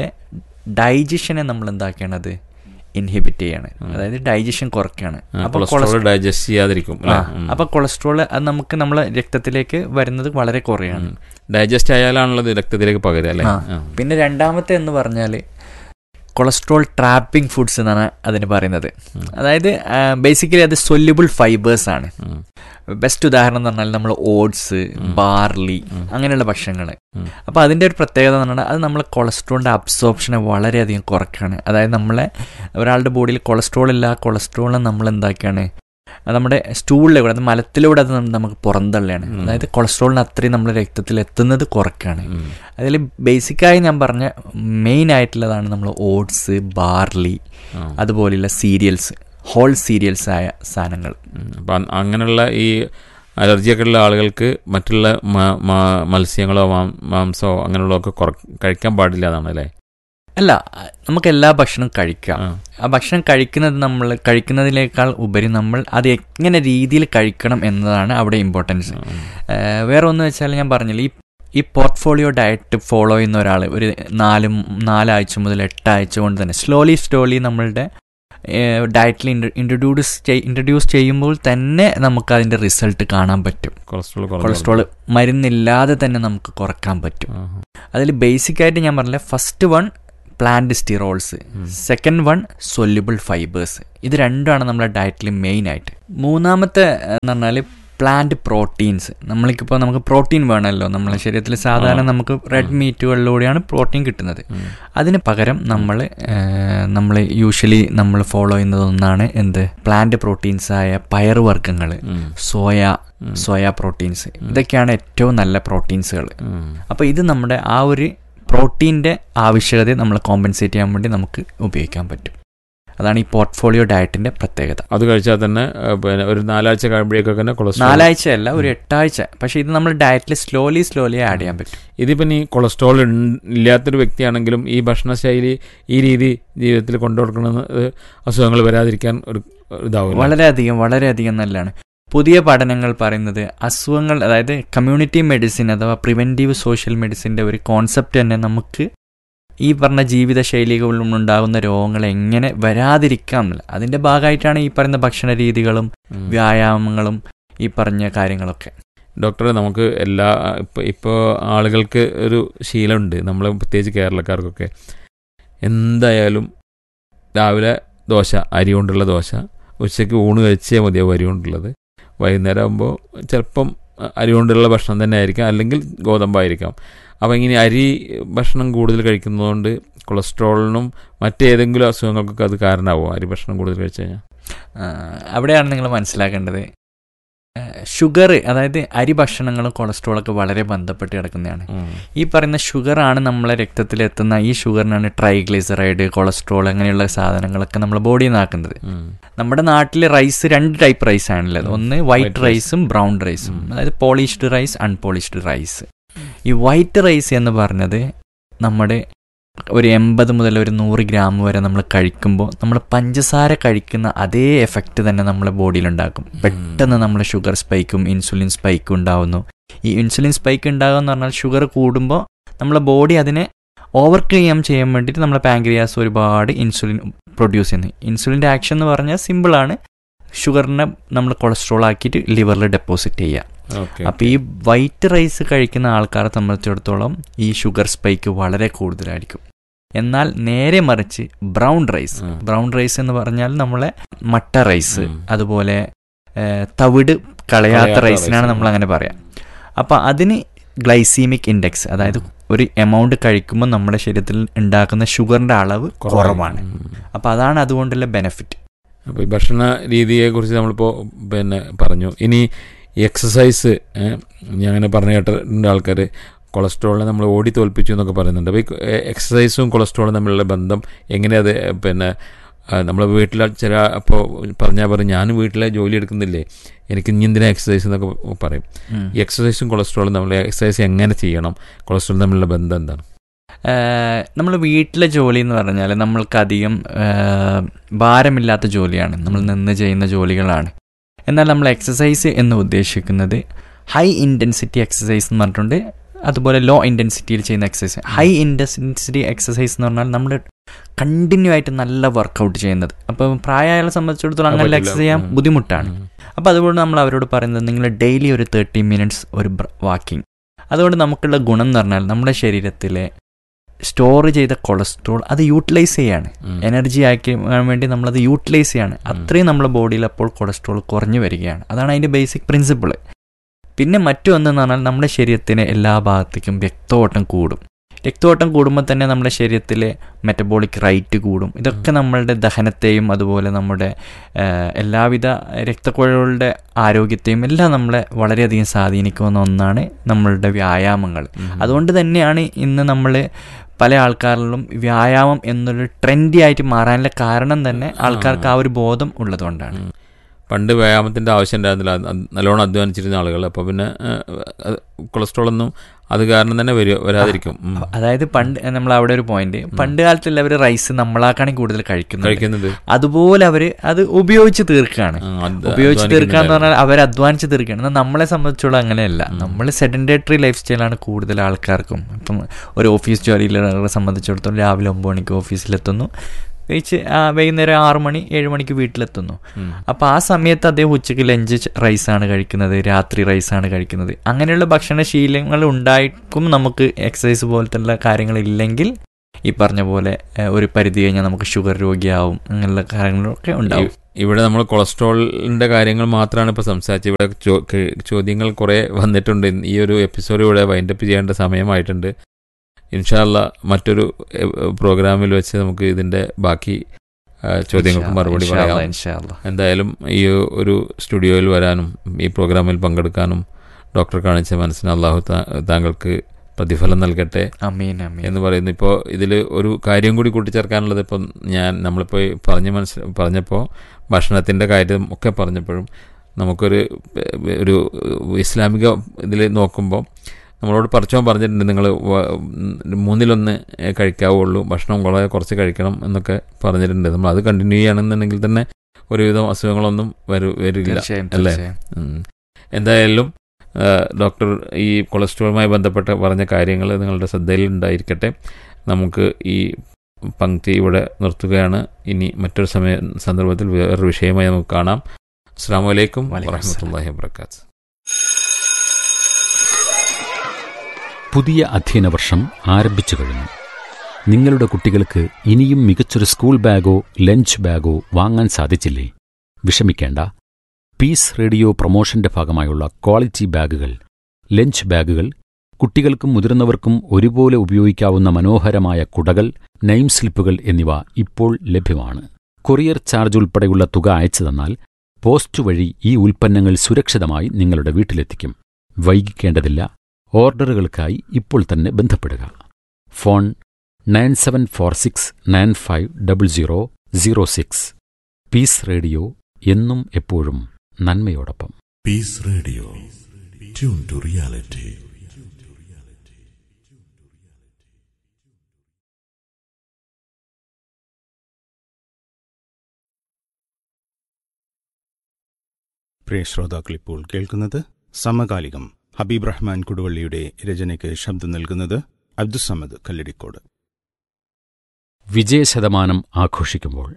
[SPEAKER 3] ഡൈജഷനെ നമ്മൾ എന്താക്കുകയാണത് ഇൻഹിബിറ്റ് ചെയ്യാണ്, അതായത് ഡൈജഷൻ കുറയ്ക്കുകയാണ്. അപ്പോൾ
[SPEAKER 2] കൊളസ്ട്രോൾ ഡൈജസ്റ്റ് ചെയ്യാതിരിക്കും.
[SPEAKER 3] അപ്പോൾ കൊളസ്ട്രോൾ അത് നമുക്ക് നമ്മളെ രക്തത്തിലേക്ക് വരുന്നത് വളരെ കുറയാണ്.
[SPEAKER 2] ഡൈജസ്റ്റ് ആയാലാണുള്ളത് രക്തത്തിലേക്ക് പകരുക അല്ലേ.
[SPEAKER 3] പിന്നെ രണ്ടാമത്തെ എന്ന് പറഞ്ഞാൽ കൊളസ്ട്രോൾ ട്രാപ്പിംഗ് ഫുഡ്സ് എന്നാണ് അതിന് പറയുന്നത്. അതായത് ബേസിക്കലി അത് സൊല്യൂബിൾ ഫൈബേഴ്സ് ആണ്. ബെസ്റ്റ് ഉദാഹരണം എന്ന് പറഞ്ഞാൽ നമ്മൾ ഓട്സ്, ബാർലി അങ്ങനെയുള്ള ഭക്ഷണങ്ങൾ. അപ്പോൾ അതിൻ്റെ ഒരു പ്രത്യേകത എന്ന് പറഞ്ഞാൽ അത് നമ്മൾ കൊളസ്ട്രോളിൻ്റെ അബ്സോർപ്ഷനെ വളരെയധികം കുറയ്ക്കുകയാണ്. അതായത് നമ്മളെ ഒരാളുടെ ബോഡിയിൽ കൊളസ്ട്രോൾ ഇല്ല, കൊളസ്ട്രോളിനെ നമ്മൾ എന്താക്കുകയാണ് നമ്മുടെ സ്റ്റൂളിലൂടെ, അത് മലത്തിലൂടെ അത് നമുക്ക് പുറന്തള്ളുകയാണ്. അതായത് കൊളസ്ട്രോളിന് അത്രയും നമ്മുടെ രക്തത്തിൽ എത്തുന്നത് കുറയ്ക്കുകയാണ്. അതിൽ ബേസിക്കായി ഞാൻ പറഞ്ഞ മെയിൻ ആയിട്ടുള്ളതാണ് നമ്മൾ ഓട്സ്, ബാർലി, അതുപോലെയുള്ള സീരിയൽസ്, ഹോൾ സീരിയൽസ് ആയ സാധനങ്ങൾ.
[SPEAKER 2] അപ്പം അങ്ങനെയുള്ള ഈ അലർജിയൊക്കെ ഉള്ള ആളുകൾക്ക് മറ്റുള്ള മത്സ്യങ്ങളോ മാംസമോ അങ്ങനെയുള്ളതൊക്കെ കുറ കഴിക്കാൻ പാടില്ല എന്നാണ് അല്ലേ?
[SPEAKER 3] അല്ല, നമുക്ക് എല്ലാ ഭക്ഷണവും കഴിക്കാം. ആ ഭക്ഷണം കഴിക്കുന്നത് നമ്മൾ കഴിക്കുന്നതിനേക്കാൾ ഉപരി നമ്മൾ അത് എങ്ങനെ രീതിയിൽ കഴിക്കണം എന്നതാണ് അവിടെ ഇമ്പോർട്ടൻസ്. വേറെ ഒന്ന് വെച്ചാൽ ഞാൻ പറഞ്ഞില്ല, ഈ ഈ പോർട്ട്ഫോളിയോ ഡയറ്റ് ഫോളോ ചെയ്യുന്ന ഒരാൾ ഒരു നാല് നാലാഴ്ച മുതൽ എട്ടാഴ്ച കൊണ്ട് തന്നെ സ്ലോലി സ്ലോലി നമ്മളുടെ ഡയറ്റിൽ ഇൻട്രൊഡ്യൂസ് ഇൻട്രൊഡ്യൂസ് ചെയ്യുമ്പോൾ തന്നെ നമുക്ക് അതിൻ്റെ റിസൾട്ട് കാണാൻ പറ്റും. കൊളസ്ട്രോൾ കൊളസ്ട്രോൾ മരുന്നില്ലാതെ തന്നെ നമുക്ക് കുറക്കാൻ പറ്റും. അതിൽ ബേസിക്കായിട്ട് ഞാൻ പറഞ്ഞില്ല, first one plant sterols, second one soluble fibres. ഇത് രണ്ടുമാണ് നമ്മുടെ ഡയറ്റിൽ മെയിൻ ആയിട്ട്. മൂന്നാമത്തെ എന്ന് പറഞ്ഞാൽ പ്ലാന്റ് പ്രോട്ടീൻസ്. നമ്മൾക്കിപ്പോൾ നമുക്ക് പ്രോട്ടീൻ വേണമല്ലോ, നമ്മളെ ശരീരത്തിൽ സാധാരണ നമുക്ക് റെഡ് മീറ്റുകളിലൂടെയാണ് പ്രോട്ടീൻ കിട്ടുന്നത്. അതിന് പകരം നമ്മൾ നമ്മൾ യൂഷ്വലി നമ്മൾ ഫോളോ ചെയ്യുന്നത് ഒന്നാണ് എന്ത് പ്ലാന്റ് പ്രോട്ടീൻസായ പയറുവർഗ്ഗങ്ങൾ, സോയ സോയ പ്രോട്ടീൻസ്. ഇതൊക്കെയാണ് ഏറ്റവും നല്ല പ്രോട്ടീൻസുകൾ. അപ്പോൾ ഇത് നമ്മുടെ ആ ഒരു പ്രോട്ടീൻ്റെ ആവശ്യകതയെ നമ്മൾ കോമ്പൻസേറ്റ് ചെയ്യാൻ വേണ്ടി നമുക്ക് ഉപയോഗിക്കാൻ പറ്റും. അതാണ് ഈ പോർട്ട്ഫോളിയോ ഡയറ്റിൻ്റെ പ്രത്യേകത.
[SPEAKER 2] അത് കഴിച്ചാൽ തന്നെ പിന്നെ ഒരു നാലാഴ്ച കഴിയുമ്പോഴേക്കൊക്കെ തന്നെ കൊളസ്ട്രോൾ,
[SPEAKER 3] നാലാഴ്ചയല്ല ഒരു എട്ടാഴ്ച, പക്ഷേ ഇത് നമ്മൾ ഡയറ്റിൽ സ്ലോലി സ്ലോലി ആഡ് ചെയ്യാൻ പറ്റും.
[SPEAKER 2] ഇതിപ്പം ഈ കൊളസ്ട്രോൾ ഇല്ലാത്തൊരു വ്യക്തിയാണെങ്കിലും ഈ ഭക്ഷണശൈലി ഈ രീതി ജീവിതത്തിൽ കൊണ്ടുകൊടുക്കുന്നത് അസുഖങ്ങൾ വരാതിരിക്കാൻ ഒരു ഇതാവും.
[SPEAKER 3] വളരെയധികം വളരെയധികം നല്ലതാണ്. പുതിയ പഠനങ്ങൾ പറയുന്നത് അസുഖങ്ങൾ, അതായത് കമ്മ്യൂണിറ്റി മെഡിസിൻ അഥവാ പ്രിവെൻറ്റീവ് സോഷ്യൽ മെഡിസിൻ്റെ ഒരു കോൺസെപ്റ്റ് തന്നെ നമുക്ക് ഈ പറഞ്ഞ ജീവിതശൈലികളിൽ ഉണ്ടാകുന്ന രോഗങ്ങൾ എങ്ങനെ വരാതിരിക്കാം എന്നില്ല. അതിൻ്റെ ഭാഗമായിട്ടാണ് ഈ പറയുന്ന ഭക്ഷണ രീതികളും വ്യായാമങ്ങളും ഈ പറഞ്ഞ കാര്യങ്ങളൊക്കെ.
[SPEAKER 2] ഡോക്ടറെ, നമുക്ക് എല്ലാ ഇപ്പോൾ ഇപ്പോൾ ആളുകൾക്ക് ഒരു ശീലമുണ്ട്, നമ്മൾ പ്രത്യേകിച്ച് കേരളക്കാർക്കൊക്കെ എന്തായാലും രാവിലെ ദോശ, അരി കൊണ്ടുള്ള ദോശ, ഉച്ചയ്ക്ക് ഊണ് കഴിച്ചേ മതിയാവും അരി കൊണ്ടുള്ളത്, വൈകുന്നേരം ആകുമ്പോൾ ചിലപ്പം അരി കൊണ്ടുള്ള ഭക്ഷണം തന്നെ ആയിരിക്കാം, അല്ലെങ്കിൽ ഗോതമ്പായിരിക്കാം. അപ്പോൾ ഇങ്ങനെ അരി ഭക്ഷണം കൂടുതൽ കഴിക്കുന്നതുകൊണ്ട് കൊളസ്ട്രോളിനും മറ്റേതെങ്കിലും അസുഖങ്ങൾക്കൊക്കെ അത് കാരണമാവും അരി ഭക്ഷണം കൂടുതൽ കഴിച്ചു കഴിഞ്ഞാൽ?
[SPEAKER 3] അവിടെയാണ് നിങ്ങൾ മനസ്സിലാക്കേണ്ടത്, ഷുഗർ, അതായത് അരി ഭക്ഷണങ്ങളും കൊളസ്ട്രോളൊക്കെ വളരെ ബന്ധപ്പെട്ട് കിടക്കുന്നതാണ്. ഈ പറയുന്ന ഷുഗറാണ് നമ്മളെ രക്തത്തിലെത്തുന്ന, ഈ ഷുഗറിനാണ് ട്രൈഗ്ലിസറൈഡ്, കൊളസ്ട്രോൾ അങ്ങനെയുള്ള സാധനങ്ങളൊക്കെ നമ്മളെ ബോഡിയിൽ നിന്നാക്കുന്നത്. നമ്മുടെ നാട്ടിൽ റൈസ് രണ്ട് ടൈപ്പ് റൈസ് ആണുള്ളത്, ഒന്ന് വൈറ്റ് റൈസും ബ്രൗൺ റൈസും, അതായത് പോളിഷ്ഡ് റൈസ്, അൺപോളിഷ്ഡ് റൈസ്. ഈ വൈറ്റ് റൈസ് എന്ന് പറഞ്ഞത് നമ്മുടെ ഒരു എൺപത് മുതൽ ഒരു നൂറ് ഗ്രാം വരെ നമ്മൾ കഴിക്കുമ്പോൾ നമ്മൾ പഞ്ചസാര കഴിക്കുന്ന അതേ എഫക്റ്റ് തന്നെ നമ്മളെ ബോഡിയിലുണ്ടാക്കും. പെട്ടെന്ന് നമ്മൾ ഷുഗർ സ്പൈക്കും ഇൻസുലിൻ സ്പൈക്കും ഉണ്ടാവുന്നു. ഈ ഇൻസുലിൻ സ്പൈക്ക് ഉണ്ടാകുക എന്ന് പറഞ്ഞാൽ ഷുഗർ കൂടുമ്പോൾ നമ്മളെ ബോഡി അതിനെ ഓവർകം ചെയ്യാൻ വേണ്ടിയിട്ട് നമ്മളെ പാങ്ക്രിയാസ് ഒരുപാട് ഇൻസുലിൻ പ്രൊഡ്യൂസ് ചെയ്യുന്നു. ഇൻസുലിൻ്റെ ആക്ഷൻ എന്ന് പറഞ്ഞാൽ സിമ്പിളാണ്. ഷുഗറിനെ നമ്മൾ കൊളസ്ട്രോൾ ആക്കിയിട്ട് ലിവറിൽ ഡെപ്പോസിറ്റ് ചെയ്യുക. അപ്പോൾ ഈ വൈറ്റ് റൈസ് കഴിക്കുന്ന ആൾക്കാരെ സംബന്ധിച്ചിടത്തോളം ഈ ഷുഗർ സ്പൈക്ക് വളരെ കൂടുതലായിരിക്കും. എന്നാൽ നേരെ മറിച്ച് ബ്രൗൺ റൈസ് ബ്രൗൺ റൈസ് എന്ന് പറഞ്ഞാൽ നമ്മളെ മട്ട റൈസ്, അതുപോലെ തവിട് കളയാത്ത റൈസിനാണ് നമ്മൾ അങ്ങനെ പറയാം. അപ്പം അതിന് ഗ്ലൈസീമിക് ഇൻഡെക്സ്, അതായത് ഒരു എമൗണ്ട് കഴിക്കുമ്പോൾ നമ്മുടെ ശരീരത്തിൽ ഉണ്ടാക്കുന്ന ഷുഗറിൻ്റെ അളവ് കുറവാണ്. അപ്പോൾ അതാണ് അതുകൊണ്ടുള്ള ബെനിഫിറ്റ്.
[SPEAKER 2] അപ്പോൾ ഈ ഭക്ഷണ രീതിയെക്കുറിച്ച് നമ്മളിപ്പോൾ പിന്നെ പറഞ്ഞു. ഇനി എക്സസൈസ് ഞാൻ അങ്ങനെ പറഞ്ഞു കേട്ടിട്ടുണ്ട് ആൾക്കാർ കൊളസ്ട്രോളിനെ നമ്മൾ ഓടി തോൽപ്പിച്ചു എന്നൊക്കെ പറയുന്നുണ്ട്. അപ്പോൾ ഈ എക്സസൈസും കൊളസ്ട്രോളും തമ്മിലുള്ള ബന്ധം എങ്ങനെയത്? പിന്നെ നമ്മൾ വീട്ടിലെ ചില അപ്പോൾ പറഞ്ഞാൽ പറയും ഞാൻ വീട്ടിലെ ജോലി എടുക്കുന്നില്ലേ, എനിക്ക് ഇനി എന്തിനാ എക്സസൈസ് എന്നൊക്കെ പറയും. ഈ എക്സസൈസും കൊളസ്ട്രോളും നമ്മൾ എക്സസൈസ് എങ്ങനെ ചെയ്യണം, കൊളസ്ട്രോളും തമ്മിലുള്ള ബന്ധം എന്താണ്?
[SPEAKER 3] നമ്മൾ വീട്ടിലെ ജോലി എന്ന് പറഞ്ഞാൽ നമ്മൾക്കധികം ഭാരമില്ലാത്ത ജോലിയാണ്, നമ്മൾ നിന്ന് ചെയ്യുന്ന ജോലികളാണ്. എന്നാൽ നമ്മൾ എക്സസൈസ് എന്ന് ഉദ്ദേശിക്കുന്നത് ഹൈ ഇൻറ്റൻസിറ്റി എക്സസൈസ് എന്ന് പറഞ്ഞിട്ടുണ്ട്, അതുപോലെ ലോ ഇൻറ്റൻസിറ്റിയിൽ ചെയ്യുന്ന എക്സസൈസ്. ഹൈ ഇൻറ്റൻസിറ്റി എക്സസൈസ് എന്ന് പറഞ്ഞാൽ നമ്മൾ കണ്ടിന്യൂ ആയിട്ട് നല്ല വർക്കൗട്ട് ചെയ്യുന്നത്. അപ്പോൾ പ്രായമായാളെ സംബന്ധിച്ചിടത്തോളം അങ്ങനെ എക്സസൈസ് ചെയ്യാൻ ബുദ്ധിമുട്ടാണ്. അപ്പോൾ അതുകൊണ്ട് നമ്മൾ അവരോട് പറയുന്നത് നിങ്ങൾ ഡെയിലി ഒരു തേർട്ടി മിനിറ്റ്സ് ഒരു വാക്കിംഗ്. അതുകൊണ്ട് നമുക്കുള്ള ഗുണം എന്ന് പറഞ്ഞാൽ നമ്മുടെ ശരീരത്തിലെ സ്റ്റോർ ചെയ്ത കൊളസ്ട്രോൾ അത് യൂട്ടിലൈസ് ചെയ്യാണ്, എനർജി ആക്കി വേണ്ടി നമ്മളത് യൂട്ടിലൈസ് ചെയ്യാണ്. അത്രയും നമ്മുടെ ബോഡിയിൽ അപ്പോൾ കൊളസ്ട്രോൾ കുറഞ്ഞു വരികയാണ്. അതാണ് അതിൻ്റെ ബേസിക് പ്രിൻസിപ്പിൾ. പിന്നെ മറ്റൊന്നെന്ന് പറഞ്ഞാൽ നമ്മുടെ ശരീരത്തിന് എല്ലാ ഭാഗത്തേക്കും രക്തോട്ടം കൂടും. രക്തോട്ടം കൂടുമ്പോൾ തന്നെ നമ്മുടെ ശരീരത്തിലെ മെറ്റബോളിക് റേറ്റ് കൂടും. ഇതൊക്കെ നമ്മളുടെ ദഹനത്തെയും അതുപോലെ നമ്മുടെ എല്ലാവിധ രക്തക്കുഴലുകളുടെ ആരോഗ്യത്തെയും എല്ലാം നമ്മളെ വളരെയധികം സ്വാധീനിക്കുന്ന ഒന്നാണ് നമ്മളുടെ വ്യായാമങ്ങൾ. അതുകൊണ്ട് തന്നെയാണ് ഇന്ന് നമ്മൾ പല ആൾക്കാരിലും വ്യായാമം എന്നൊരു ട്രെൻഡി ആയിട്ട് മാറാനുള്ള കാരണം തന്നെ ആൾക്കാർക്ക് ആ ഒരു ബോധം ഉള്ളതുകൊണ്ടാണ്.
[SPEAKER 2] പണ്ട് വ്യായാമത്തിൻ്റെ ആവശ്യം ഉണ്ടായിരുന്നില്ല, നല്ലോണം അധ്വാനിച്ചിരുന്ന ആളുകൾ. അപ്പോൾ പിന്നെ കൊളസ്ട്രോളൊന്നും അത് കാരണം തന്നെ വരും വരാതിരിക്കും.
[SPEAKER 3] അതായത് പണ്ട് നമ്മൾ അവിടെ ഒരു പോയിന്റ്, പണ്ട് കാലത്തിൽ അവർ റൈസ് നമ്മളാക്കാണെങ്കിൽ കൂടുതൽ കഴിക്കുന്നത്, അതുപോലെ അവർ അത് ഉപയോഗിച്ച് തീർക്കുകയാണ്. ഉപയോഗിച്ച് തീർക്കുക എന്ന് പറഞ്ഞാൽ അവർ അധ്വാനിച്ച് തീർക്കുകയാണ്. എന്നാൽ നമ്മളെ സംബന്ധിച്ചോളം അങ്ങനെയല്ല. നമ്മൾ സെഡൻറ്റേറ്ററി ലൈഫ് സ്റ്റൈലാണ് കൂടുതൽ ആൾക്കാർക്കും. ഇപ്പം ഒരു ഓഫീസ് ജോലിയിലുള്ളവരെ സംബന്ധിച്ചിടത്തോളം രാവിലെ ഒമ്പത് മണിക്ക് ഓഫീസിലെത്തുന്നു, കഴിച്ച് വൈകുന്നേരം ആറു മണി ഏഴ് മണിക്ക് വീട്ടിലെത്തുന്നു. അപ്പോൾ ആ സമയത്ത് അദ്ദേഹം ഉച്ചയ്ക്ക് ലഞ്ച് റൈസാണ് കഴിക്കുന്നത്, രാത്രി റൈസാണ് കഴിക്കുന്നത്. അങ്ങനെയുള്ള ഭക്ഷണശീലങ്ങൾ ഉണ്ടായിട്ടും നമുക്ക് എക്സസൈസ് പോലത്തെ കാര്യങ്ങളില്ലെങ്കിൽ ഈ പറഞ്ഞ പോലെ ഒരു പരിധി കഴിഞ്ഞാൽ നമുക്ക് ഷുഗർ രോഗിയാവും, അങ്ങനെയുള്ള കാര്യങ്ങളൊക്കെ ഉണ്ടാവും.
[SPEAKER 2] ഇവിടെ നമ്മൾ കൊളസ്ട്രോളിൻ്റെ കാര്യങ്ങൾ മാത്രമാണ് ഇപ്പോൾ സംസാരിച്ചത്. ഇവിടെ ചോദ്യങ്ങൾ കുറേ വന്നിട്ടുണ്ട്. ഈ ഒരു എപ്പിസോഡ് ഇവിടെ വൈൻഡപ്പ് ചെയ്യേണ്ട സമയമായിട്ടുണ്ട്. ഇൻഷാ അല്ലാ മറ്റൊരു പ്രോഗ്രാമിൽ വെച്ച് നമുക്ക് ഇതിൻ്റെ ബാക്കി ചോദ്യങ്ങൾക്ക് മറുപടി പറയാം. എന്തായാലും ഈ ഒരു സ്റ്റുഡിയോയിൽ വരാനും ഈ പ്രോഗ്രാമിൽ പങ്കെടുക്കാനും ഡോക്ടർ കാണിച്ച മനസ്സിന് അള്ളാഹു താങ്കൾക്ക് പ്രതിഫലം നൽകട്ടെ എന്ന് പറയുന്നു. ഇപ്പോൾ ഇതിൽ ഒരു കാര്യം കൂടി കൂട്ടിച്ചേർക്കാനുള്ളത്, ഇപ്പം ഞാൻ നമ്മളിപ്പോൾ പറഞ്ഞ് മനസ്സിൽ പറഞ്ഞപ്പോൾ ഭക്ഷണത്തിൻ്റെ കാര്യം ഒക്കെ പറഞ്ഞപ്പോഴും നമുക്കൊരു ഒരു ഇസ്ലാമിക ഇതിൽ നോക്കുമ്പോൾ നമ്മളോട് പറച്ചോൻ പറഞ്ഞിട്ടുണ്ട്, നിങ്ങൾ മൂന്നിലൊന്ന് കഴിക്കാവുള്ളൂ, ഭക്ഷണം വളരെ കുറച്ച് കഴിക്കണം എന്നൊക്കെ പറഞ്ഞിട്ടുണ്ട്. നമ്മൾ അത് കണ്ടിന്യൂ ചെയ്യുകയാണെന്നുണ്ടെങ്കിൽ തന്നെ ഒരുവിധം അസുഖങ്ങളൊന്നും വരു വരില്ല അല്ലേ? എന്തായാലും ഡോക്ടർ ഈ കൊളസ്ട്രോളുമായി ബന്ധപ്പെട്ട പറഞ്ഞ കാര്യങ്ങൾ നിങ്ങളുടെ ശ്രദ്ധയിൽ ഉണ്ടായിരിക്കട്ടെ. നമുക്ക് ഈ പങ്ക്തി ഇവിടെ നിർത്തുകയാണ്. ഇനി മറ്റൊരു സമയ സന്ദർഭത്തിൽ വേറൊരു വിഷയമായി നമുക്ക് കാണാം. അസ്സലാമു അലൈക്കും വറഹ്മത്തുള്ളാഹി വബറകാതുഹു.
[SPEAKER 4] പുതിയ അധ്യയന വർഷം ആരംഭിച്ചു കഴിഞ്ഞു. നിങ്ങളുടെ കുട്ടികൾക്ക് ഇനിയും മികച്ചൊരു സ്കൂൾ ബാഗോ ലഞ്ച് ബാഗോ വാങ്ങാൻ സാധിച്ചില്ലേ? വിഷമിക്കേണ്ട. പീസ് റേഡിയോ പ്രൊമോഷന്റെ ഭാഗമായുള്ള ക്വാളിറ്റി ബാഗുകൾ, ലഞ്ച് ബാഗുകൾ, കുട്ടികൾക്കും മുതിർന്നവർക്കും ഒരുപോലെ ഉപയോഗിക്കാവുന്ന മനോഹരമായ കുടകൾ, നെയിം സ്ലിപ്പുകൾ എന്നിവ ഇപ്പോൾ ലഭ്യമാണ്. കൊറിയർ ചാർജ് ഉൾപ്പെടെയുള്ള തുക അയച്ചു തന്നാൽ പോസ്റ്റ് വഴി ഈ ഉൽപ്പന്നങ്ങൾ സുരക്ഷിതമായി നിങ്ങളുടെ വീട്ടിലെത്തിക്കും. വൈകിക്കേണ്ടതില്ല. ഓർഡറുകൾക്കായി ഇപ്പോൾ തന്നെ ബന്ധപ്പെടുക. Phone nine seven four six nine five double zero zero six. Piece radio എന്നും എപ്പോഴും നന്മയോടൊപ്പം.
[SPEAKER 5] Piece radio, tune to reality.
[SPEAKER 6] പ്രിയ ശ്രോതാക്കൾ, ഇപ്പോൾ കേൾക്കുന്നത് സമകാലികം. ഹബീബ് റഹ്മാൻ കുടുവള്ളിയുടെ രചനയ്ക്ക് ശബ്ദം നൽകുന്നത് അബ്ദുസമദ് കല്ലടിക്കോട്.
[SPEAKER 4] വിജയശതമാനം ആഘോഷിക്കുമ്പോൾ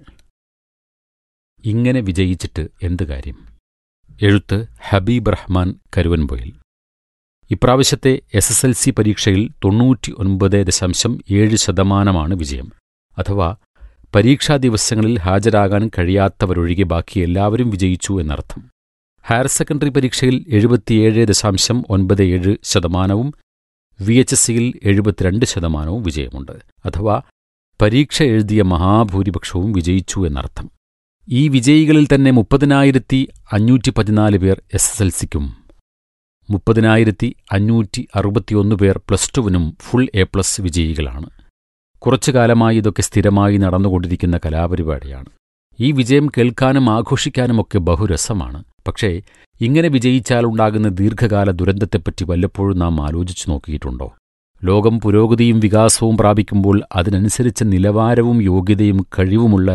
[SPEAKER 4] ഇങ്ങനെ വിജയിച്ചിട്ട് എന്ത് കാര്യം? എഴുത്ത് ഹബീബ് റഹ്മാൻ കരുവൻപൊയിൽ. ഇപ്രാവശ്യത്തെ എസ് എസ് എൽ സി പരീക്ഷയിൽ തൊണ്ണൂറ്റി ഒൻപത് ദശാംശം ഏഴ് ശതമാനമാണ് വിജയം. അഥവാ പരീക്ഷാ ദിവസങ്ങളിൽ ഹാജരാകാൻ കഴിയാത്തവരൊഴികെ ബാക്കി എല്ലാവരും വിജയിച്ചു എന്നർത്ഥം. ഹയർ സെക്കൻഡറി പരീക്ഷയിൽ എഴുപത്തിയേഴ് ദശാംശം ഒൻപത് ഏഴ് ശതമാനവും വി എച്ച് എസ് സിയിൽ എഴുപത്തിരണ്ട് ശതമാനവും വിജയമുണ്ട്. അഥവാ പരീക്ഷ എഴുതിയ മഹാഭൂരിപക്ഷവും വിജയിച്ചു എന്നർത്ഥം. ഈ വിജയികളിൽ തന്നെ മുപ്പതിനായിരത്തി അഞ്ഞൂറ്റി പതിനാല് പേർ എസ് എസ് എൽ സിക്കും മുപ്പതിനായിരത്തി അഞ്ഞൂറ്റി അറുപത്തിയൊന്ന് പേർ പ്ലസ് ടുവിനും ഫുൾ എ പ്ലസ് വിജയികളാണ്. കുറച്ചു കാലമായി ഇതൊക്കെ സ്ഥിരമായി നടന്നുകൊണ്ടിരിക്കുന്ന കലാപരിപാടിയാണ്. ഈ വിജയം കേൾക്കാനും ആഘോഷിക്കാനുമൊക്കെ ബഹുരസമാണ്. പക്ഷേ ഇങ്ങനെ വിജയിച്ചാലുണ്ടാകുന്ന ദീർഘകാല ദുരന്തത്തെപ്പറ്റി വല്ലപ്പോഴും നാം ആലോചിച്ചു നോക്കിയിട്ടുണ്ടോ? ലോകം പുരോഗതിയും വികാസവും പ്രാപിക്കുമ്പോൾ അതിനനുസരിച്ച് നിലവാരവും യോഗ്യതയും കഴിവുമുള്ള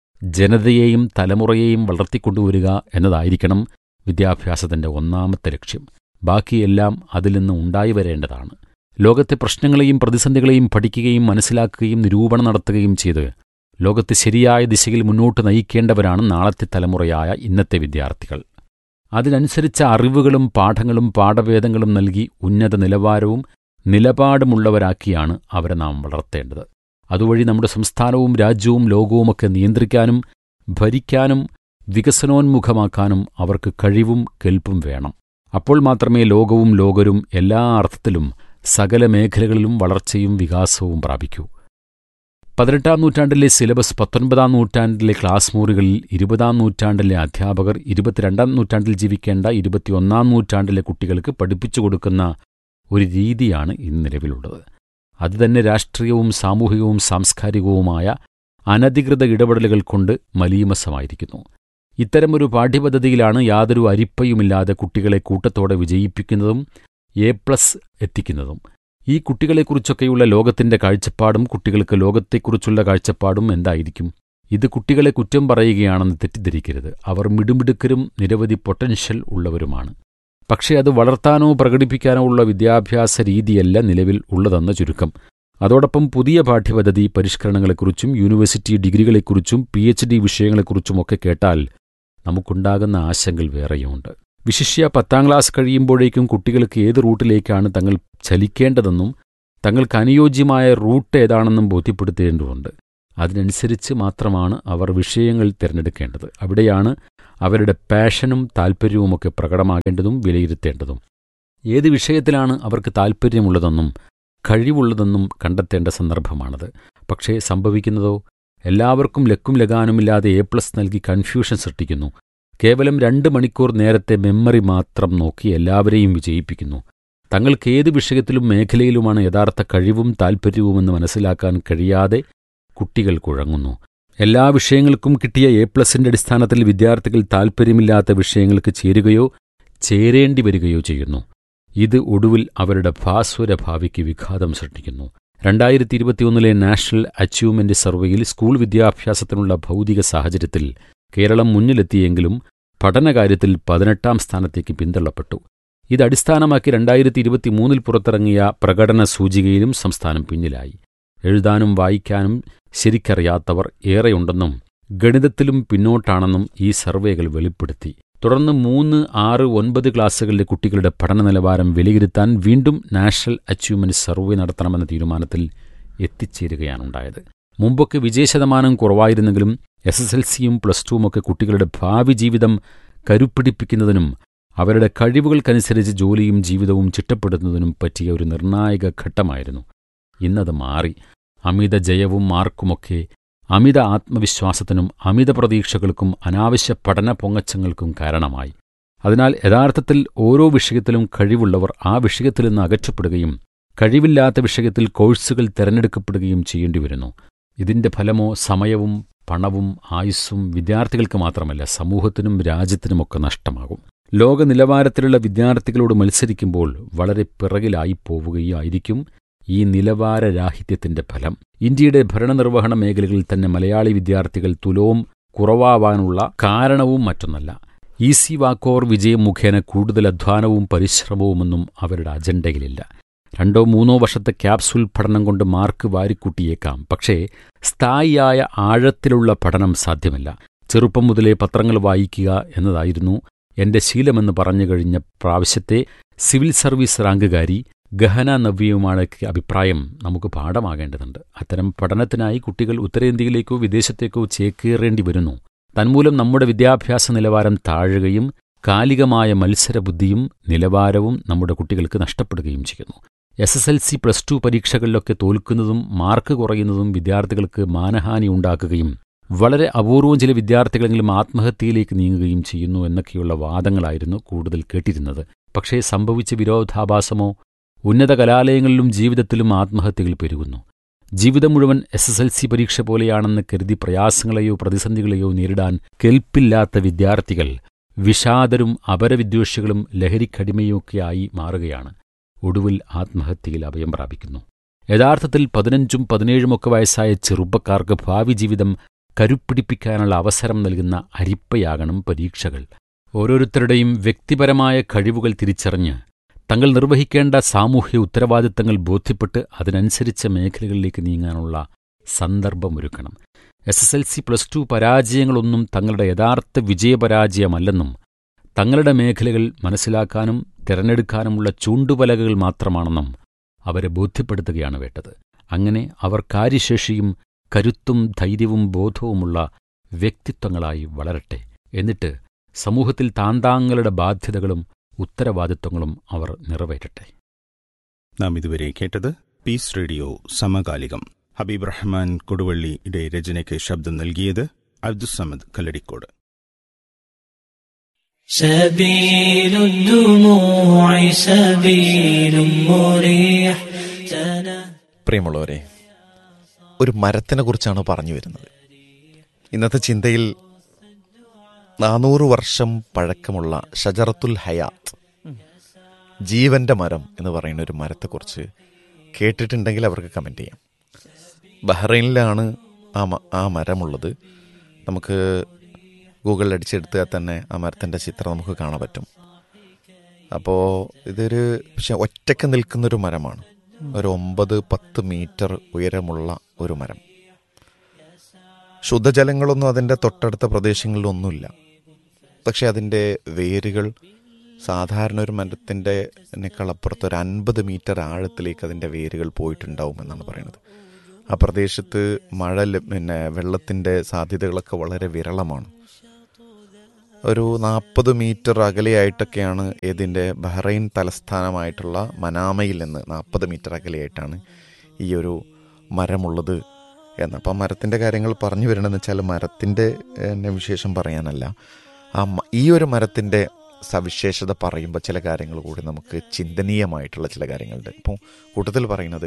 [SPEAKER 4] ജനതയെയും തലമുറയെയും വളർത്തിക്കൊണ്ടുവരിക എന്നതായിരിക്കണം വിദ്യാഭ്യാസത്തിന്റെ ഒന്നാമത്തെ ലക്ഷ്യം. ബാക്കിയെല്ലാം അതിൽ നിന്ന് ഉണ്ടായി വരേണ്ടതാണ്. ലോകത്തെ പ്രശ്നങ്ങളെയും പ്രതിസന്ധികളെയും പഠിക്കുകയും മനസ്സിലാക്കുകയും നിരൂപണം നടത്തുകയും ചെയ്ത് ലോകത്തെ ശരിയായ ദിശയിൽ മുന്നോട്ട് നയിക്കേണ്ടവരാണ് നാളത്തെ തലമുറയായ ഇന്നത്തെ വിദ്യാർത്ഥികൾ. അതിനനുസരിച്ച അറിവുകളും പാഠങ്ങളും പാഠഭേദങ്ങളും നൽകി ഉന്നത നിലവാരവും നിലപാടുമുള്ളവരാക്കിയാണ് അവരെ നാം വളർത്തേണ്ടത്. അതുവഴി നമ്മുടെ സംസ്ഥാനവും രാജ്യവും ലോകവുമൊക്കെ നിയന്ത്രിക്കാനും ഭരിക്കാനും വികസനോന്മുഖമാക്കാനും അവർക്ക് കഴിവും കെൽപ്പും വേണം. അപ്പോൾ മാത്രമേ ലോകവും ലോകരും എല്ലാ അർത്ഥത്തിലും സകല മേഖലകളിലും വളർച്ചയും വികാസവും പ്രാപിക്കൂ. പതിനെട്ടാം നൂറ്റാണ്ടിലെ സിലബസ് പത്തൊൻപതാം നൂറ്റാണ്ടിലെ ക്ലാസ് മുറികളിൽ ഇരുപതാം നൂറ്റാണ്ടിലെ അധ്യാപകർ ഇരുപത്തിരണ്ടാം നൂറ്റാണ്ടിൽ ജീവിക്കേണ്ട ഇരുപത്തിയൊന്നാം നൂറ്റാണ്ടിലെ കുട്ടികൾക്ക് പഠിപ്പിച്ചു കൊടുക്കുന്ന ഒരു രീതിയാണ് ഇന്ന് നിലവിലുള്ളത്. അതുതന്നെ രാഷ്ട്രീയവും സാമൂഹികവും സാംസ്കാരികവുമായ അനധികൃത ഇടപെടലുകൾ കൊണ്ട് മലീമസമായിരിക്കുന്നു. ഇത്തരമൊരു പാഠ്യപദ്ധതിയിലാണ് യാതൊരു അരിപ്പയുമില്ലാതെ കുട്ടികളെ കൂട്ടത്തോടെ വിജയിപ്പിക്കുന്നതും എ പ്ലസ് എത്തിക്കുന്നതും. ഈ കുട്ടികളെക്കുറിച്ചൊക്കെയുള്ള ലോകത്തിന്റെ കാഴ്ചപ്പാടും കുട്ടികൾക്ക് ലോകത്തെക്കുറിച്ചുള്ള കാഴ്ചപ്പാടും എന്തായിരിക്കും? ഇത് കുട്ടികളെ കുറ്റം പറയുകയാണെന്ന് തെറ്റിദ്ധരിക്കരുത്. അവർ മിടുമിടുക്കരും നിരവധി പൊട്ടൻഷ്യൽ ഉള്ളവരുമാണ്. പക്ഷേ അത് വളർത്താനോ പ്രകടിപ്പിക്കാനോ ഉള്ള വിദ്യാഭ്യാസ രീതിയല്ല നിലവിൽ ഉള്ളതെന്ന ചുരുക്കം. അതോടൊപ്പം പുതിയ പാഠ്യപദ്ധതി പരിഷ്കരണങ്ങളെക്കുറിച്ചും യൂണിവേഴ്സിറ്റി ഡിഗ്രികളെക്കുറിച്ചും പി എച്ച് ഡി വിഷയങ്ങളെക്കുറിച്ചുമൊക്കെ കേട്ടാൽ നമുക്കുണ്ടാകുന്ന ആശങ്കകൾ വേറെയുമുണ്ട്. വിശിഷ്യ പത്താം ക്ലാസ് കഴിയുമ്പോഴേക്കും കുട്ടികൾക്ക് ഏത് റൂട്ടിലേക്കാണ് തങ്ങൾ ചലിക്കേണ്ടതെന്നും തങ്ങൾക്ക് അനുയോജ്യമായ റൂട്ട് ഏതാണെന്നും ബോധ്യപ്പെടുത്തേണ്ടതുണ്ട്. അതിനനുസരിച്ച് മാത്രമാണ് അവർ വിഷയങ്ങൾ തിരഞ്ഞെടുക്കേണ്ടത്. അവിടെയാണ് അവരുടെ പാഷനും താൽപ്പര്യവുമൊക്കെ പ്രകടമാകേണ്ടതും വിലയിരുത്തേണ്ടതും. ഏത് വിഷയത്തിലാണ് അവർക്ക് താൽപ്പര്യമുള്ളതെന്നും കഴിവുള്ളതെന്നും കണ്ടെത്തേണ്ട സന്ദർഭമാണത്. പക്ഷേ സംഭവിക്കുന്നതോ എല്ലാവർക്കും ലക്കും ലഗാനുമില്ലാതെ എ പ്ലസ് നൽകി കൺഫ്യൂഷൻ സൃഷ്ടിക്കുന്നു. കേവലം രണ്ട് മണിക്കൂർ നേരത്തെ മെമ്മറി മാത്രം നോക്കി എല്ലാവരെയും വിജയിപ്പിക്കുന്നു. തങ്ങൾക്ക് ഏത് വിഷയത്തിലും മേഖലയിലുമാണ് യഥാർത്ഥ കഴിവും താൽപ്പര്യവുമെന്ന് മനസ്സിലാക്കാൻ കഴിയാതെ കുട്ടികൾ കുഴങ്ങുന്നു. എല്ലാ വിഷയങ്ങൾക്കും കിട്ടിയ എ പ്ലസിന്റെ അടിസ്ഥാനത്തിൽ വിദ്യാർത്ഥികൾ താൽപ്പര്യമില്ലാത്ത വിഷയങ്ങൾക്ക് ചേരുകയോ ചേരേണ്ടി വരികയോ ചെയ്യുന്നു. ഇത് ഒടുവിൽ അവരുടെ ഭാസ്വര ഭാവിക്ക് വിഘാതം സൃഷ്ടിക്കുന്നു. രണ്ടായിരത്തി ഇരുപത്തിയൊന്നിലെ നാഷണൽ അച്ചീവ്മെന്റ് സർവേയിൽ സ്കൂൾ വിദ്യാഭ്യാസത്തിനുള്ള ഭൗതിക സാഹചര്യത്തിൽ കേരളം മുന്നിലെത്തിയെങ്കിലും പഠനകാര്യത്തിൽ പതിനെട്ടാം സ്ഥാനത്തേക്ക് പിന്തള്ളപ്പെട്ടു. ഇത് അടിസ്ഥാനമാക്കി രണ്ടായിരത്തി ഇരുപത്തിമൂന്നിൽ പുറത്തിറങ്ങിയ പ്രകടന സൂചികയിലും സംസ്ഥാനം പിന്നിലായി. എഴുതാനും വായിക്കാനും ശരിക്കറിയാത്തവർ ഏറെയുണ്ടെന്നും ഗണിതത്തിലും പിന്നോട്ടാണെന്നും ഈ സർവേകൾ വെളിപ്പെടുത്തി. തുടർന്ന് മൂന്ന് ആറ് ഒൻപത് ക്ലാസ്സുകളിലെ കുട്ടികളുടെ പഠന നിലവാരം വിലയിരുത്താൻ വീണ്ടും നാഷണൽ അച്ചീവ്മെന്റ് സർവേ നടത്തണമെന്ന തീരുമാനത്തിൽ എത്തിച്ചേരുകയാണുണ്ടായത്. മുമ്പൊക്കെ വിജയശതമാനം കുറവായിരുന്നെങ്കിലും എസ് എസ് എൽ സിയും പ്ലസ് ടുവുമൊക്കെ കുട്ടികളുടെ ഭാവി ജീവിതം കരുപ്പിടിപ്പിക്കുന്നതിനും അവരുടെ കഴിവുകൾക്കനുസരിച്ച് ജോലിയും ജീവിതവും ചിട്ടപ്പെടുത്തുന്നതിനും പറ്റിയ ഒരു നിർണായക ഘട്ടമായിരുന്നു. ഇന്നത് മാറി. അമിത ജയവും മാർക്കുമൊക്കെ അമിത ആത്മവിശ്വാസത്തിനും അമിത പ്രതീക്ഷകൾക്കും അനാവശ്യ പഠന പൊങ്ങച്ചങ്ങൾക്കും കാരണമായി. അതിനാൽ യഥാർത്ഥത്തിൽ ഓരോ വിഷയത്തിലും കഴിവുള്ളവർ ആ വിഷയത്തിൽ നിന്ന് അകറ്റപ്പെടുകയും കഴിവില്ലാത്ത വിഷയത്തിൽ കോഴ്സുകൾ തിരഞ്ഞെടുക്കപ്പെടുകയും ചെയ്യേണ്ടിവരുന്നു. ഇതിന്റെ ഫലമോ സമയവും പണവും ആയുസ്സും വിദ്യാർത്ഥികൾക്ക് മാത്രമല്ല സമൂഹത്തിനും രാജ്യത്തിനുമൊക്കെ നഷ്ടമാകും. ലോക നിലവാരത്തിലുള്ള വിദ്യാർത്ഥികളോട് മത്സരിക്കുമ്പോൾ വളരെ പിറകിലായി പോവുകയായിരിക്കും ഈ നിലവാരരാഹിത്യത്തിന്റെ ഫലം. ഇന്ത്യയുടെ ഭരണനിർവഹണ മേഖലകളിൽ തന്നെ മലയാളി വിദ്യാർത്ഥികൾ തുലോം കുറവാവാനുള്ള കാരണവും മറ്റൊന്നല്ല. ഈസി വാക്കോർ വിജയം മുഖേന കൂടുതൽ അധ്വാനവും പരിശ്രമവുമൊന്നും അവരുടെ അജണ്ടയിലില്ല. രണ്ടോ മൂന്നോ വർഷത്തെ ക്യാപ്സൂൾ പഠനം കൊണ്ട് മാർക്ക് വാരിക്കൂട്ടിയേക്കാം. പക്ഷേ സ്ഥായിയായ ആഴത്തിലുള്ള പഠനം സാധ്യമല്ല. ചെറുപ്പം മുതലേ പത്രങ്ങൾ വായിക്കുക എന്നതായിരുന്നു എന്റെ ശീലമെന്ന് പറഞ്ഞു കഴിഞ്ഞ പ്രാവശ്യത്തെ സിവിൽ സർവീസ് റാങ്കുകാരി ഗഹന നവ്യയുമാണ് അഭിപ്രായം നമുക്ക് പാഠമാകേണ്ടതുണ്ട്. അത്തരം പഠനത്തിനായി കുട്ടികൾ ഉത്തരേന്ത്യയിലേക്കോ വിദേശത്തേക്കോ ചേക്കേറേണ്ടി വരുന്നു. തന്മൂലം നമ്മുടെ വിദ്യാഭ്യാസ നിലവാരം താഴുകയും കാലികമായ മത്സരബുദ്ധിയും നിലവാരവും നമ്മുടെ കുട്ടികൾക്ക് നഷ്ടപ്പെടുകയും ചെയ്യുന്നു. S S L C plus two പരീക്ഷകളിലൊക്കെ തോൽക്കുന്നതും mark കുറയുന്നതും വിദ്യാർത്ഥികൾക്ക് മാനഹാനി ഉണ്ടാക്കുകയും വളരെ അപൂർവം ചില വിദ്യാർത്ഥികളെങ്കിലും ആത്മഹത്യയിലേക്ക് നീങ്ങുകയും ചെയ്യുന്നു എന്നൊക്കെയുള്ള വാദങ്ങളായിരുന്നു കൂടുതൽ കേട്ടിരുന്നത്. പക്ഷേ സംഭവിച്ച വിരോധാഭാസമോ ഉന്നത കലാലയങ്ങളിലും ജീവിതത്തിലും ആത്മഹത്യകൾ പെരുകുന്നു. ജീവിതം മുഴുവൻ എസ് എസ് എൽ സി പരീക്ഷ പോലെയാണെന്ന് കരുതി പ്രയാസങ്ങളെയോ പ്രതിസന്ധികളെയോ നേരിടാൻ കെൽപ്പില്ലാത്ത വിദ്യാർത്ഥികൾ വിഷാദരും അപരവിദ്വേഷികളും ലഹരിക്കടിമയൊക്കെയായി മാറുകയാണ്. ഒടുവിൽ ആത്മഹത്യയിൽ അഭയം പ്രാപിക്കുന്നു. യഥാർത്ഥത്തിൽ പതിനഞ്ചും പതിനേഴുമൊക്കെ വയസ്സായ ചെറുപ്പക്കാർക്ക് ഭാവി ജീവിതം കരുപ്പിടിപ്പിക്കാനുള്ള അവസരം നൽകുന്ന അരിപ്പയാകണം പരീക്ഷകൾ. ഓരോരുത്തരുടെയും വ്യക്തിപരമായ കഴിവുകൾ തിരിച്ചറിഞ്ഞ് തങ്ങൾ നിർവഹിക്കേണ്ട സാമൂഹ്യ ഉത്തരവാദിത്തങ്ങൾ ബോധ്യപ്പെട്ട് അതിനനുസരിച്ച മേഖലകളിലേക്ക് നീങ്ങാനുള്ള സന്ദർഭമൊരുക്കണം. S S L C plus two പരാജയങ്ങളൊന്നും തങ്ങളുടെ യഥാർത്ഥ വിജയപരാജയമല്ലെന്നും തങ്ങളുടെ മേഖലകൾ മനസ്സിലാക്കാനും തിരഞ്ഞെടുക്കാനുമുള്ള ചൂണ്ടുപലകകൾ മാത്രമാണെന്നും അവരെ ബോധ്യപ്പെടുത്തുകയാണ് വേണ്ടത്. അങ്ങനെ അവർ കാര്യശേഷിയും കരുത്തും ധൈര്യവും ബോധവുമുള്ള വ്യക്തിത്വങ്ങളായി വളരട്ടെ. എന്നിട്ട് സമൂഹത്തിൽ താന്താങ്ങളുടെ ബാധ്യതകളും ഉത്തരവാദിത്വങ്ങളും അവർ നിറവേറ്റട്ടെ.
[SPEAKER 6] നാം ഇതുവരെ കേട്ടത് പീസ് റേഡിയോ സമകാലികം. ഹബീബ് റഹ്മാൻ കൊടുവള്ളിയുടെ രചനയ്ക്ക് ശബ്ദം നൽകിയത് അബ്ദുസ്സമദ് കല്ലടിക്കോട്.
[SPEAKER 7] പ്രിയമുള്ളവരെ, ഒരു മരത്തിനെ കുറിച്ചാണ് പറഞ്ഞു വരുന്നത്. ഇന്നത്തെ ചിന്തയിൽ നാനൂറ് വർഷം പഴക്കമുള്ള ഷജറത്തുൽ ഹയാത്ത്, ജീവന്റെ മരം എന്ന് പറയുന്ന ഒരു മരത്തെക്കുറിച്ച് കേട്ടിട്ടുണ്ടെങ്കിൽ അവർക്ക് കമൻറ്റ് ചെയ്യാം. ബഹ്റൈനിലാണ് ആ ആ മരമുള്ളത്. നമുക്ക് ഗൂഗിളിൽ അടിച്ചെടുത്താൽ തന്നെ ആ മരത്തിൻ്റെ ചിത്രം നമുക്ക് കാണാൻ പറ്റും. അപ്പോൾ ഇതൊരു പക്ഷെ ഒറ്റയ്ക്ക് നിൽക്കുന്നൊരു മരമാണ്. ഒരു ഒമ്പത് പത്ത് മീറ്റർ ഉയരമുള്ള ഒരു മരം. ശുദ്ധജലങ്ങളൊന്നും അതിൻ്റെ തൊട്ടടുത്ത പ്രദേശങ്ങളിലൊന്നുമില്ല. പക്ഷെ അതിൻ്റെ വേരുകൾ സാധാരണ ഒരു മരത്തിൻ്റെ നെക്കാളപ്പുറത്ത് ഒരു അൻപത് മീറ്റർ ആഴത്തിലേക്ക് അതിൻ്റെ വേരുകൾ പോയിട്ടുണ്ടാവും എന്നാണ് പറയുന്നത്. ആ പ്രദേശത്ത് മഴ പിന്നെ വെള്ളത്തിൻ്റെ സാധ്യതകളൊക്കെ വളരെ വിരളമാണ്. ഒരു നാൽപ്പത് മീറ്റർ അകലെയായിട്ടൊക്കെയാണ് ഇതിൻ്റെ ബഹ്റൈൻ തലസ്ഥാനമായിട്ടുള്ള മനാമയിൽ നിന്ന് നാൽപ്പത് മീറ്റർ അകലെയായിട്ടാണ് ഈ ഒരു മരമുള്ളത് എന്ന്. അപ്പം മരത്തിൻ്റെ കാര്യങ്ങൾ പറഞ്ഞു വരണമെന്ന് വെച്ചാൽ മരത്തിൻ്റെ വിശേഷം പറയാനല്ല, ആ ഈ ഒരു മരത്തിൻ്റെ സവിശേഷത പറയുമ്പോൾ ചില കാര്യങ്ങൾ കൂടി നമുക്ക് ചിന്തനീയമായിട്ടുള്ള ചില കാര്യങ്ങളുണ്ട്. ഇപ്പോൾ കൂട്ടത്തിൽ പറയുന്നത്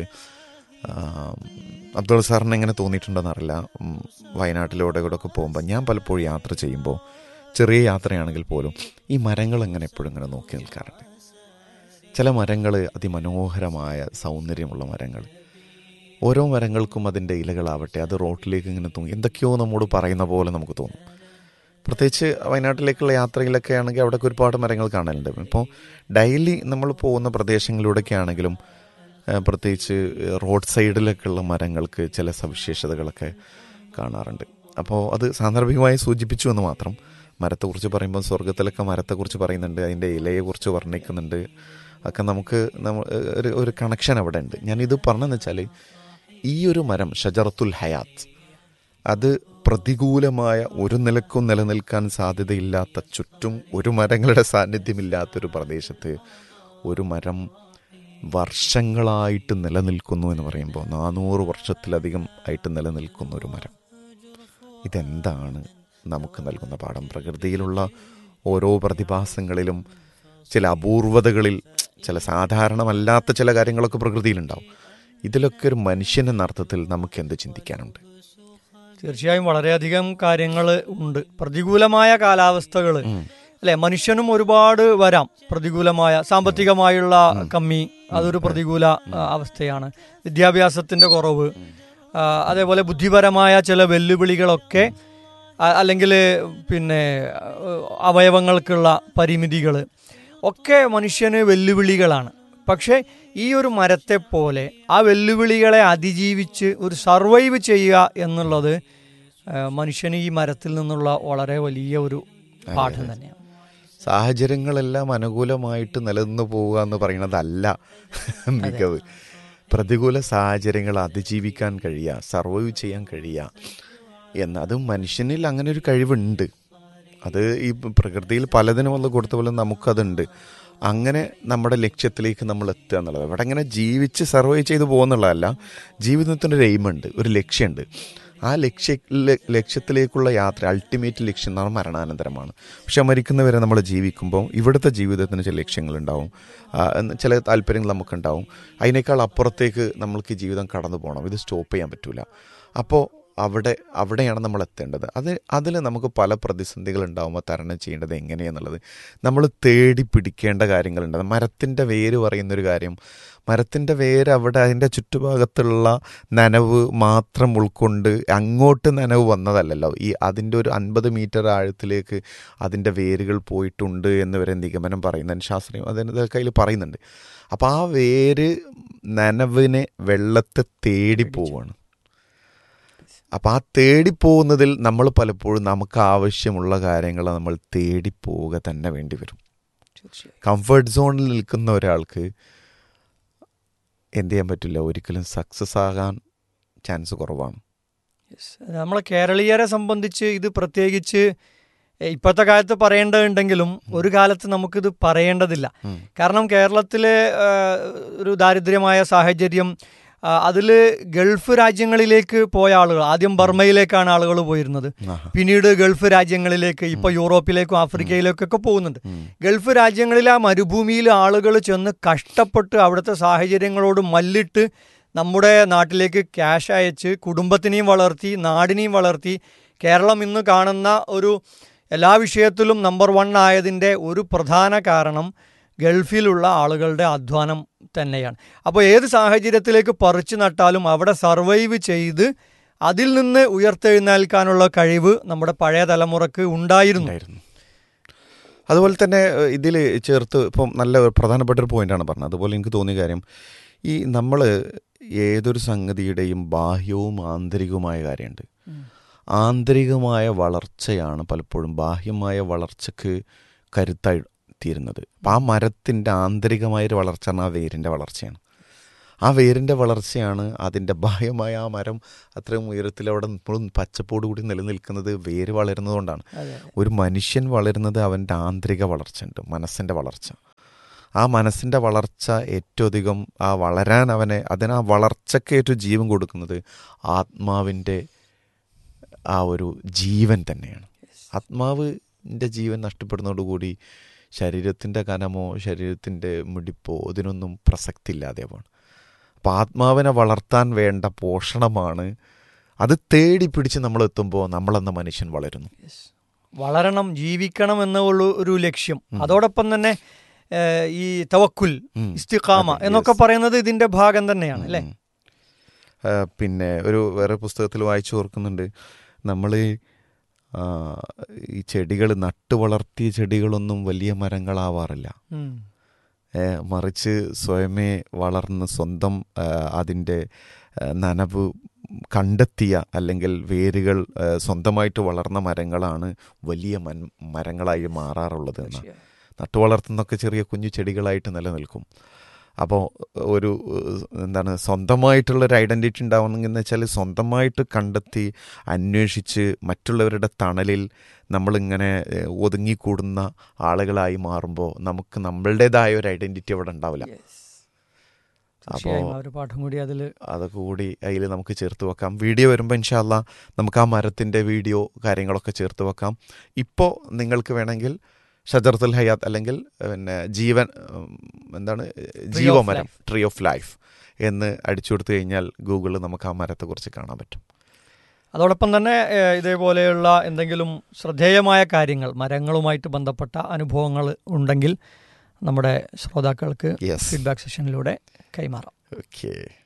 [SPEAKER 7] അബ്ദുൾ സാറിന് എങ്ങനെ തോന്നിയിട്ടുണ്ടെന്നറിയില്ല, വയനാട്ടിലൂടെ കൂടെ ഒക്കെ പോകുമ്പോൾ ഞാൻ പലപ്പോഴും യാത്ര ചെയ്യുമ്പോൾ ചെറിയ യാത്രയാണെങ്കിൽ പോലും ഈ മരങ്ങൾ എങ്ങനെ എപ്പോഴും ഇങ്ങനെ നോക്കി നിൽക്കാറുണ്ട്. ചില മരങ്ങൾ അതിമനോഹരമായ സൗന്ദര്യമുള്ള മരങ്ങൾ, ഓരോ മരങ്ങൾക്കും അതിൻ്റെ ഇലകളാവട്ടെ അത് റോട്ടിലേക്ക് ഇങ്ങനെ തൂങ്ങി എന്തൊക്കെയോ നമ്മോട് പറയുന്ന പോലെ നമുക്ക് തോന്നും. പ്രത്യേകിച്ച് വയനാട്ടിലേക്കുള്ള യാത്രയിലൊക്കെ ആണെങ്കിൽ അവിടെയൊക്കെ ഒരുപാട് മരങ്ങൾ കാണലുണ്ട്. ഇപ്പോൾ ഡെയിലി നമ്മൾ പോകുന്ന പ്രദേശങ്ങളിലൂടെയൊക്കെ ആണെങ്കിലും പ്രത്യേകിച്ച് റോഡ് സൈഡിലൊക്കെയുള്ള മരങ്ങൾക്ക് ചില സവിശേഷതകളൊക്കെ കാണാറുണ്ട്. അപ്പോൾ അത് സാന്ദർഭികമായി സൂചിപ്പിച്ചു എന്ന് മാത്രം. മരത്തെക്കുറിച്ച് പറയുമ്പോൾ സ്വർഗത്തിലൊക്കെ മരത്തെക്കുറിച്ച് പറയുന്നുണ്ട്, അതിൻ്റെ ഇലയെക്കുറിച്ച് വർണ്ണിക്കുന്നുണ്ട്. ഒക്കെ നമുക്ക് ഒരു ഒരു കണക്ഷൻ അവിടെ ഉണ്ട്. ഞാനിത് പറഞ്ഞതെന്ന് വെച്ചാൽ ഈ ഒരു മരം ഷജറത്തുൽ ഹയാത്ത് അത് പ്രതികൂലമായ ഒരു നിലക്കും നിലനിൽക്കാൻ സാധ്യതയില്ലാത്ത, ചുറ്റും ഒരു മരങ്ങളുടെ സാന്നിധ്യമില്ലാത്തൊരു പ്രദേശത്ത് ഒരു മരം വർഷങ്ങളായിട്ട് നിലനിൽക്കുന്നു എന്ന് പറയുമ്പോൾ നാനൂറ് വർഷത്തിലധികം ആയിട്ട് നിലനിൽക്കുന്ന ഒരു മരം, ഇതെന്താണ് നമുക്ക് നൽകുന്ന പാഠം? പ്രകൃതിയിലുള്ള ഓരോ പ്രതിഭാസങ്ങളിലും ചില അപൂർവതകളിൽ ചില സാധാരണമല്ലാത്ത ചില കാര്യങ്ങളൊക്കെ പ്രകൃതിയിലുണ്ടാവും. ഇതിലൊക്കെ ഒരു മനുഷ്യൻ എന്ന അർത്ഥത്തിൽ നമുക്ക് എന്ത് ചിന്തിക്കാനുണ്ട്?
[SPEAKER 8] തീർച്ചയായും വളരെയധികം കാര്യങ്ങൾ ഉണ്ട്. പ്രതികൂലമായ കാലാവസ്ഥകൾ അല്ലെ, മനുഷ്യനും ഒരുപാട് വരാം. പ്രതികൂലമായ സാമ്പത്തികമായുള്ള കമ്മി, അതൊരു പ്രതികൂല അവസ്ഥയാണ്. വിദ്യാഭ്യാസത്തിന്റെ കുറവ്, അതേപോലെ ബുദ്ധിപരമായ ചില വെല്ലുവിളികളൊക്കെ അല്ലെങ്കിൽ പിന്നെ അവയവങ്ങൾക്കുള്ള പരിമിതികൾ ഒക്കെ മനുഷ്യന് വെല്ലുവിളികളാണ്. പക്ഷേ ഈ ഒരു മരത്തെ പോലെ ആ വെല്ലുവിളികളെ അതിജീവിച്ച് ഒരു സർവൈവ് ചെയ്യുക എന്നുള്ളത് മനുഷ്യന് ഈ മരത്തിൽ നിന്നുള്ള വളരെ വലിയ ഒരു പാഠം തന്നെയാണ്.
[SPEAKER 7] സാഹചര്യങ്ങളെല്ലാം അനുകൂലമായിട്ട് നിലനിന്ന് പോവുക എന്ന് പറയുന്നതല്ല മികവ്. പ്രതികൂല സാഹചര്യങ്ങൾ അതിജീവിക്കാൻ കഴിയുക, സർവൈവ് ചെയ്യാൻ കഴിയുക എന്ന്, അത് മനുഷ്യനിൽ അങ്ങനെ ഒരു കഴിവുണ്ട്. അത് ഈ പ്രകൃതിയിൽ പലതിനും വന്ന് കൊടുത്ത പോലെ നമുക്കതുണ്ട്. അങ്ങനെ നമ്മുടെ ലക്ഷ്യത്തിലേക്ക് നമ്മൾ എത്തുക എന്നുള്ളത്, അവിടെ ഇങ്ങനെ ജീവിച്ച് സർവൈവ് ചെയ്ത് പോകുന്നുള്ളതല്ല, ജീവിതത്തിനൊരു എയിമുണ്ട്, ഒരു ലക്ഷ്യമുണ്ട്. ആ ലക്ഷ്യ ലക്ഷ്യത്തിലേക്കുള്ള യാത്ര, അൾട്ടിമേറ്റ് ലക്ഷ്യം എന്ന് പറഞ്ഞാൽ മരണാനന്തരമാണ്. പക്ഷെ മരിക്കുന്നവരെ നമ്മൾ ജീവിക്കുമ്പോൾ ഇവിടുത്തെ ജീവിതത്തിന് ചില ലക്ഷ്യങ്ങളുണ്ടാവും, ചില താല്പര്യങ്ങൾ നമുക്കുണ്ടാവും. അതിനേക്കാൾ അപ്പുറത്തേക്ക് നമ്മൾക്ക് ജീവിതം കടന്നു പോകണം, ഇത് സ്റ്റോപ്പ് ചെയ്യാൻ പറ്റില്ല. അപ്പോൾ അവിടെ അവിടെയാണ് നമ്മൾ എത്തേണ്ടത്. അത് അതിൽ നമുക്ക് പല പ്രതിസന്ധികൾ ഉണ്ടാകുമ്പോൾ തരണം ചെയ്യേണ്ടത് എങ്ങനെയാണെന്നുള്ളത് നമ്മൾ തേടി പിടിക്കേണ്ട കാര്യങ്ങളുണ്ട്. മരത്തിൻ്റെ വേര് പറയുന്നൊരു കാര്യം, മരത്തിൻ്റെ വേര് അവിടെ അതിൻ്റെ ചുറ്റുഭാഗത്തുള്ള നനവ് മാത്രം ഉൾക്കൊണ്ട് അങ്ങോട്ട് നനവ് വന്നതല്ലല്ലോ, ഈ അതിൻ്റെ ഒരു അൻപത് മീറ്റർ ആഴത്തിലേക്ക് അതിൻ്റെ വേരുകൾ പോയിട്ടുണ്ട് എന്ന് വരെ നിഗമനം പറയുന്നതിന് ശാസ്ത്രീയം അതിൻ്റെ കയ്യിൽ പറയുന്നുണ്ട്. അപ്പോൾ ആ വേര് നനവിനെ വെള്ളത്തെ തേടി പോവുകയാണ്. അപ്പം ആ തേടിപ്പോകുന്നതിൽ നമ്മൾ പലപ്പോഴും നമുക്ക് ആവശ്യമുള്ള കാര്യങ്ങൾ നമ്മൾ തേടിപ്പോവുക തന്നെ വേണ്ടി വരും. കംഫർട്ട് സോണിൽ നിൽക്കുന്ന ഒരാൾക്ക് എന്ത് ചെയ്യാൻ പറ്റില്ല, ഒരിക്കലും സക്സസ് ആകാൻ ചാൻസ് കുറവാണ്.
[SPEAKER 8] നമ്മളെ കേരളീയരെ സംബന്ധിച്ച് ഇത് പ്രത്യേകിച്ച് ഇപ്പോഴത്തെ കാലത്ത് പറയേണ്ടതുണ്ടെങ്കിലും ഒരു കാലത്ത് നമുക്കിത് പറയേണ്ടതില്ല. കാരണം കേരളത്തിലെ ഒരു ദാരിദ്ര്യമായ സാഹചര്യം, അതിൽ ഗൾഫ് രാജ്യങ്ങളിലേക്ക് പോയ ആളുകൾ, ആദ്യം ബർമയിലേക്കാണ് ആളുകൾ പോയിരുന്നത്, പിന്നീട് ഗൾഫ് രാജ്യങ്ങളിലേക്ക്, ഇപ്പോൾ യൂറോപ്പിലേക്കും ആഫ്രിക്കയിലേക്കൊക്കെ പോകുന്നുണ്ട്. ഗൾഫ് രാജ്യങ്ങളിൽ ആ മരുഭൂമിയിൽ ആളുകൾ ചെന്ന് കഷ്ടപ്പെട്ട് അവിടുത്തെ സാഹചര്യങ്ങളോട് മല്ലിട്ട് നമ്മുടെ നാട്ടിലേക്ക് ക്യാഷ് അയച്ച് കുടുംബത്തിനെയും വളർത്തി നാടിനെയും വളർത്തി കേരളം ഇന്ന് കാണുന്ന ഒരു എല്ലാ വിഷയത്തിലും നമ്പർ വൺ ആയതിൻ്റെ ഒരു പ്രധാന കാരണം ഗൾഫിലുള്ള ആളുകളുടെ അധ്വാനം തന്നെയാണ്. അപ്പോൾ ഏത് സാഹചര്യത്തിലേക്ക് പറിച്ചു നട്ടാലും അവിടെ സർവൈവ് ചെയ്ത് അതിൽ നിന്ന് ഉയർത്തെഴുന്നേൽക്കാനുള്ള കഴിവ് നമ്മുടെ പഴയ തലമുറക്ക് ഉണ്ടായിരുന്നു.
[SPEAKER 7] അതുപോലെ തന്നെ ഇതിൽ ചേർത്ത് ഇപ്പം നല്ല പ്രധാനപ്പെട്ട ഒരു പോയിൻ്റാണ് പറഞ്ഞത്. അതുപോലെ എനിക്ക് തോന്നിയ കാര്യം, ഈ നമ്മൾ ഏതൊരു സംഗതിയുടെയും ബാഹ്യവും ആന്തരികവുമായ കാര്യമുണ്ട്. ആന്തരികമായ വളർച്ചയാണ് പലപ്പോഴും ബാഹ്യമായ വളർച്ചയ്ക്ക് കരുത്തായി തീരുന്നത്. അപ്പം ആ മരത്തിൻ്റെ ആന്തരികമായൊരു വളർച്ച ആ വേരിൻ്റെ വളർച്ചയാണ്. ആ വേരിൻ്റെ വളർച്ചയാണ് അതിൻ്റെ ബാഹ്യമായ ആ മരം അത്രയും ഉയരത്തിൽ അവിടെ ഇപ്പോഴും പച്ചപ്പോട് കൂടി നിലനിൽക്കുന്നത് വേര് വളരുന്നതുകൊണ്ടാണ്. ഒരു മനുഷ്യൻ വളരുന്നത് അവൻ്റെ ആന്തരിക വളർച്ച ഉണ്ട്, മനസ്സിൻ്റെ വളർച്ച. ആ മനസ്സിൻ്റെ വളർച്ച ഏറ്റവും അധികം ആ വളരാൻ അവനെ അതിന് ആ വളർച്ചയ്ക്ക് ഏറ്റവും ജീവൻ കൊടുക്കുന്നത് ആത്മാവിൻ്റെ ആ ഒരു ജീവൻ തന്നെയാണ്. ആത്മാവിൻ്റെ ജീവൻ നഷ്ടപ്പെടുന്നതോടുകൂടി ശരീരത്തിൻ്റെ കനമോ ശരീരത്തിൻ്റെ മിടിപ്പോ ഇതിനൊന്നും പ്രസക്തി ഇല്ലാതെ പോകണം. അപ്പോൾ ആത്മാവിനെ വളർത്താൻ വേണ്ട പോഷണമാണ്, അത് തേടി പിടിച്ച് നമ്മളെത്തുമ്പോൾ നമ്മളെന്ന മനുഷ്യൻ വളരുന്നു.
[SPEAKER 8] വളരണം, ജീവിക്കണം എന്നുള്ള ഒരു ലക്ഷ്യം. അതോടൊപ്പം തന്നെ ഈ തവക്കുൽ, ഇസ്തിഖാമ എന്നൊക്കെ പറയുന്നത് ഇതിൻ്റെ ഭാഗം തന്നെയാണ് അല്ലേ?
[SPEAKER 7] പിന്നെ ഒരു വേറെ പുസ്തകത്തിൽ വായിച്ചു ഓർക്കുന്നുണ്ട്, നമ്മൾ ഈ ചെടികൾ നട്ടു വളർത്തിയ ചെടികളൊന്നും വലിയ മരങ്ങളാവാറില്ല. മറിച്ച് സ്വയമേ വളർന്ന് സ്വന്തം അതിൻ്റെ നനവ് കണ്ടെത്തിയ അല്ലെങ്കിൽ വേരുകൾ സ്വന്തമായിട്ട് വളർന്ന മരങ്ങളാണ് വലിയ മൻ മരങ്ങളായി മാറാറുള്ളത് എന്നാണ്. നട്ടു വളർത്തുന്നൊക്കെ ചെറിയ കുഞ്ഞു ചെടികളായിട്ട് നിലനിൽക്കും. അപ്പോൾ ഒരു എന്താണ് സ്വന്തമായിട്ടുള്ളൊരു ഐഡൻറ്റിറ്റി ഉണ്ടാവണമെന്ന് വെച്ചാൽ സ്വന്തമായിട്ട് കണ്ടെത്തി അന്വേഷിച്ച് മറ്റുള്ളവരുടെ തണലിൽ നമ്മളിങ്ങനെ ഒതുങ്ങിക്കൂടുന്ന ആളുകളായി മാറുമ്പോൾ നമുക്ക് നമ്മളുടേതായ ഒരു ഐഡൻറ്റിറ്റി അവിടെ ഉണ്ടാവില്ല. അപ്പോൾ അതൊക്കെ കൂടി അതിൽ നമുക്ക് ചേർത്ത് വെക്കാം. വീഡിയോ വരുമ്പോൾ ഇൻഷാ അല്ലാ നമുക്ക് ആ മരത്തിൻ്റെ വീഡിയോ കാര്യങ്ങളൊക്കെ ചേർത്ത് വെക്കാം. ഇപ്പോൾ നിങ്ങൾക്ക് വേണമെങ്കിൽ ഷജറത്തുൽ ഹയാത്ത് അല്ലെങ്കിൽ പിന്നെ ജീവൻ എന്താണ് ജീവമരം, ട്രീ ഓഫ് ലൈഫ് എന്ന് അടിച്ചു കൊടുത്തു കഴിഞ്ഞാൽ ഗൂഗിളിൽ നമുക്ക് ആ മരത്തെക്കുറിച്ച് കാണാൻ പറ്റും.
[SPEAKER 8] അതോടൊപ്പം തന്നെ ഇതേപോലെയുള്ള എന്തെങ്കിലും ശ്രദ്ധേയമായ കാര്യങ്ങൾ, മരങ്ങളുമായിട്ട് ബന്ധപ്പെട്ട അനുഭവങ്ങൾ ഉണ്ടെങ്കിൽ നമ്മുടെ ശ്രോതാക്കൾക്ക് ഫീഡ്ബാക്ക് സെഷനിലൂടെ കൈമാറാം.
[SPEAKER 7] ഓക്കെ.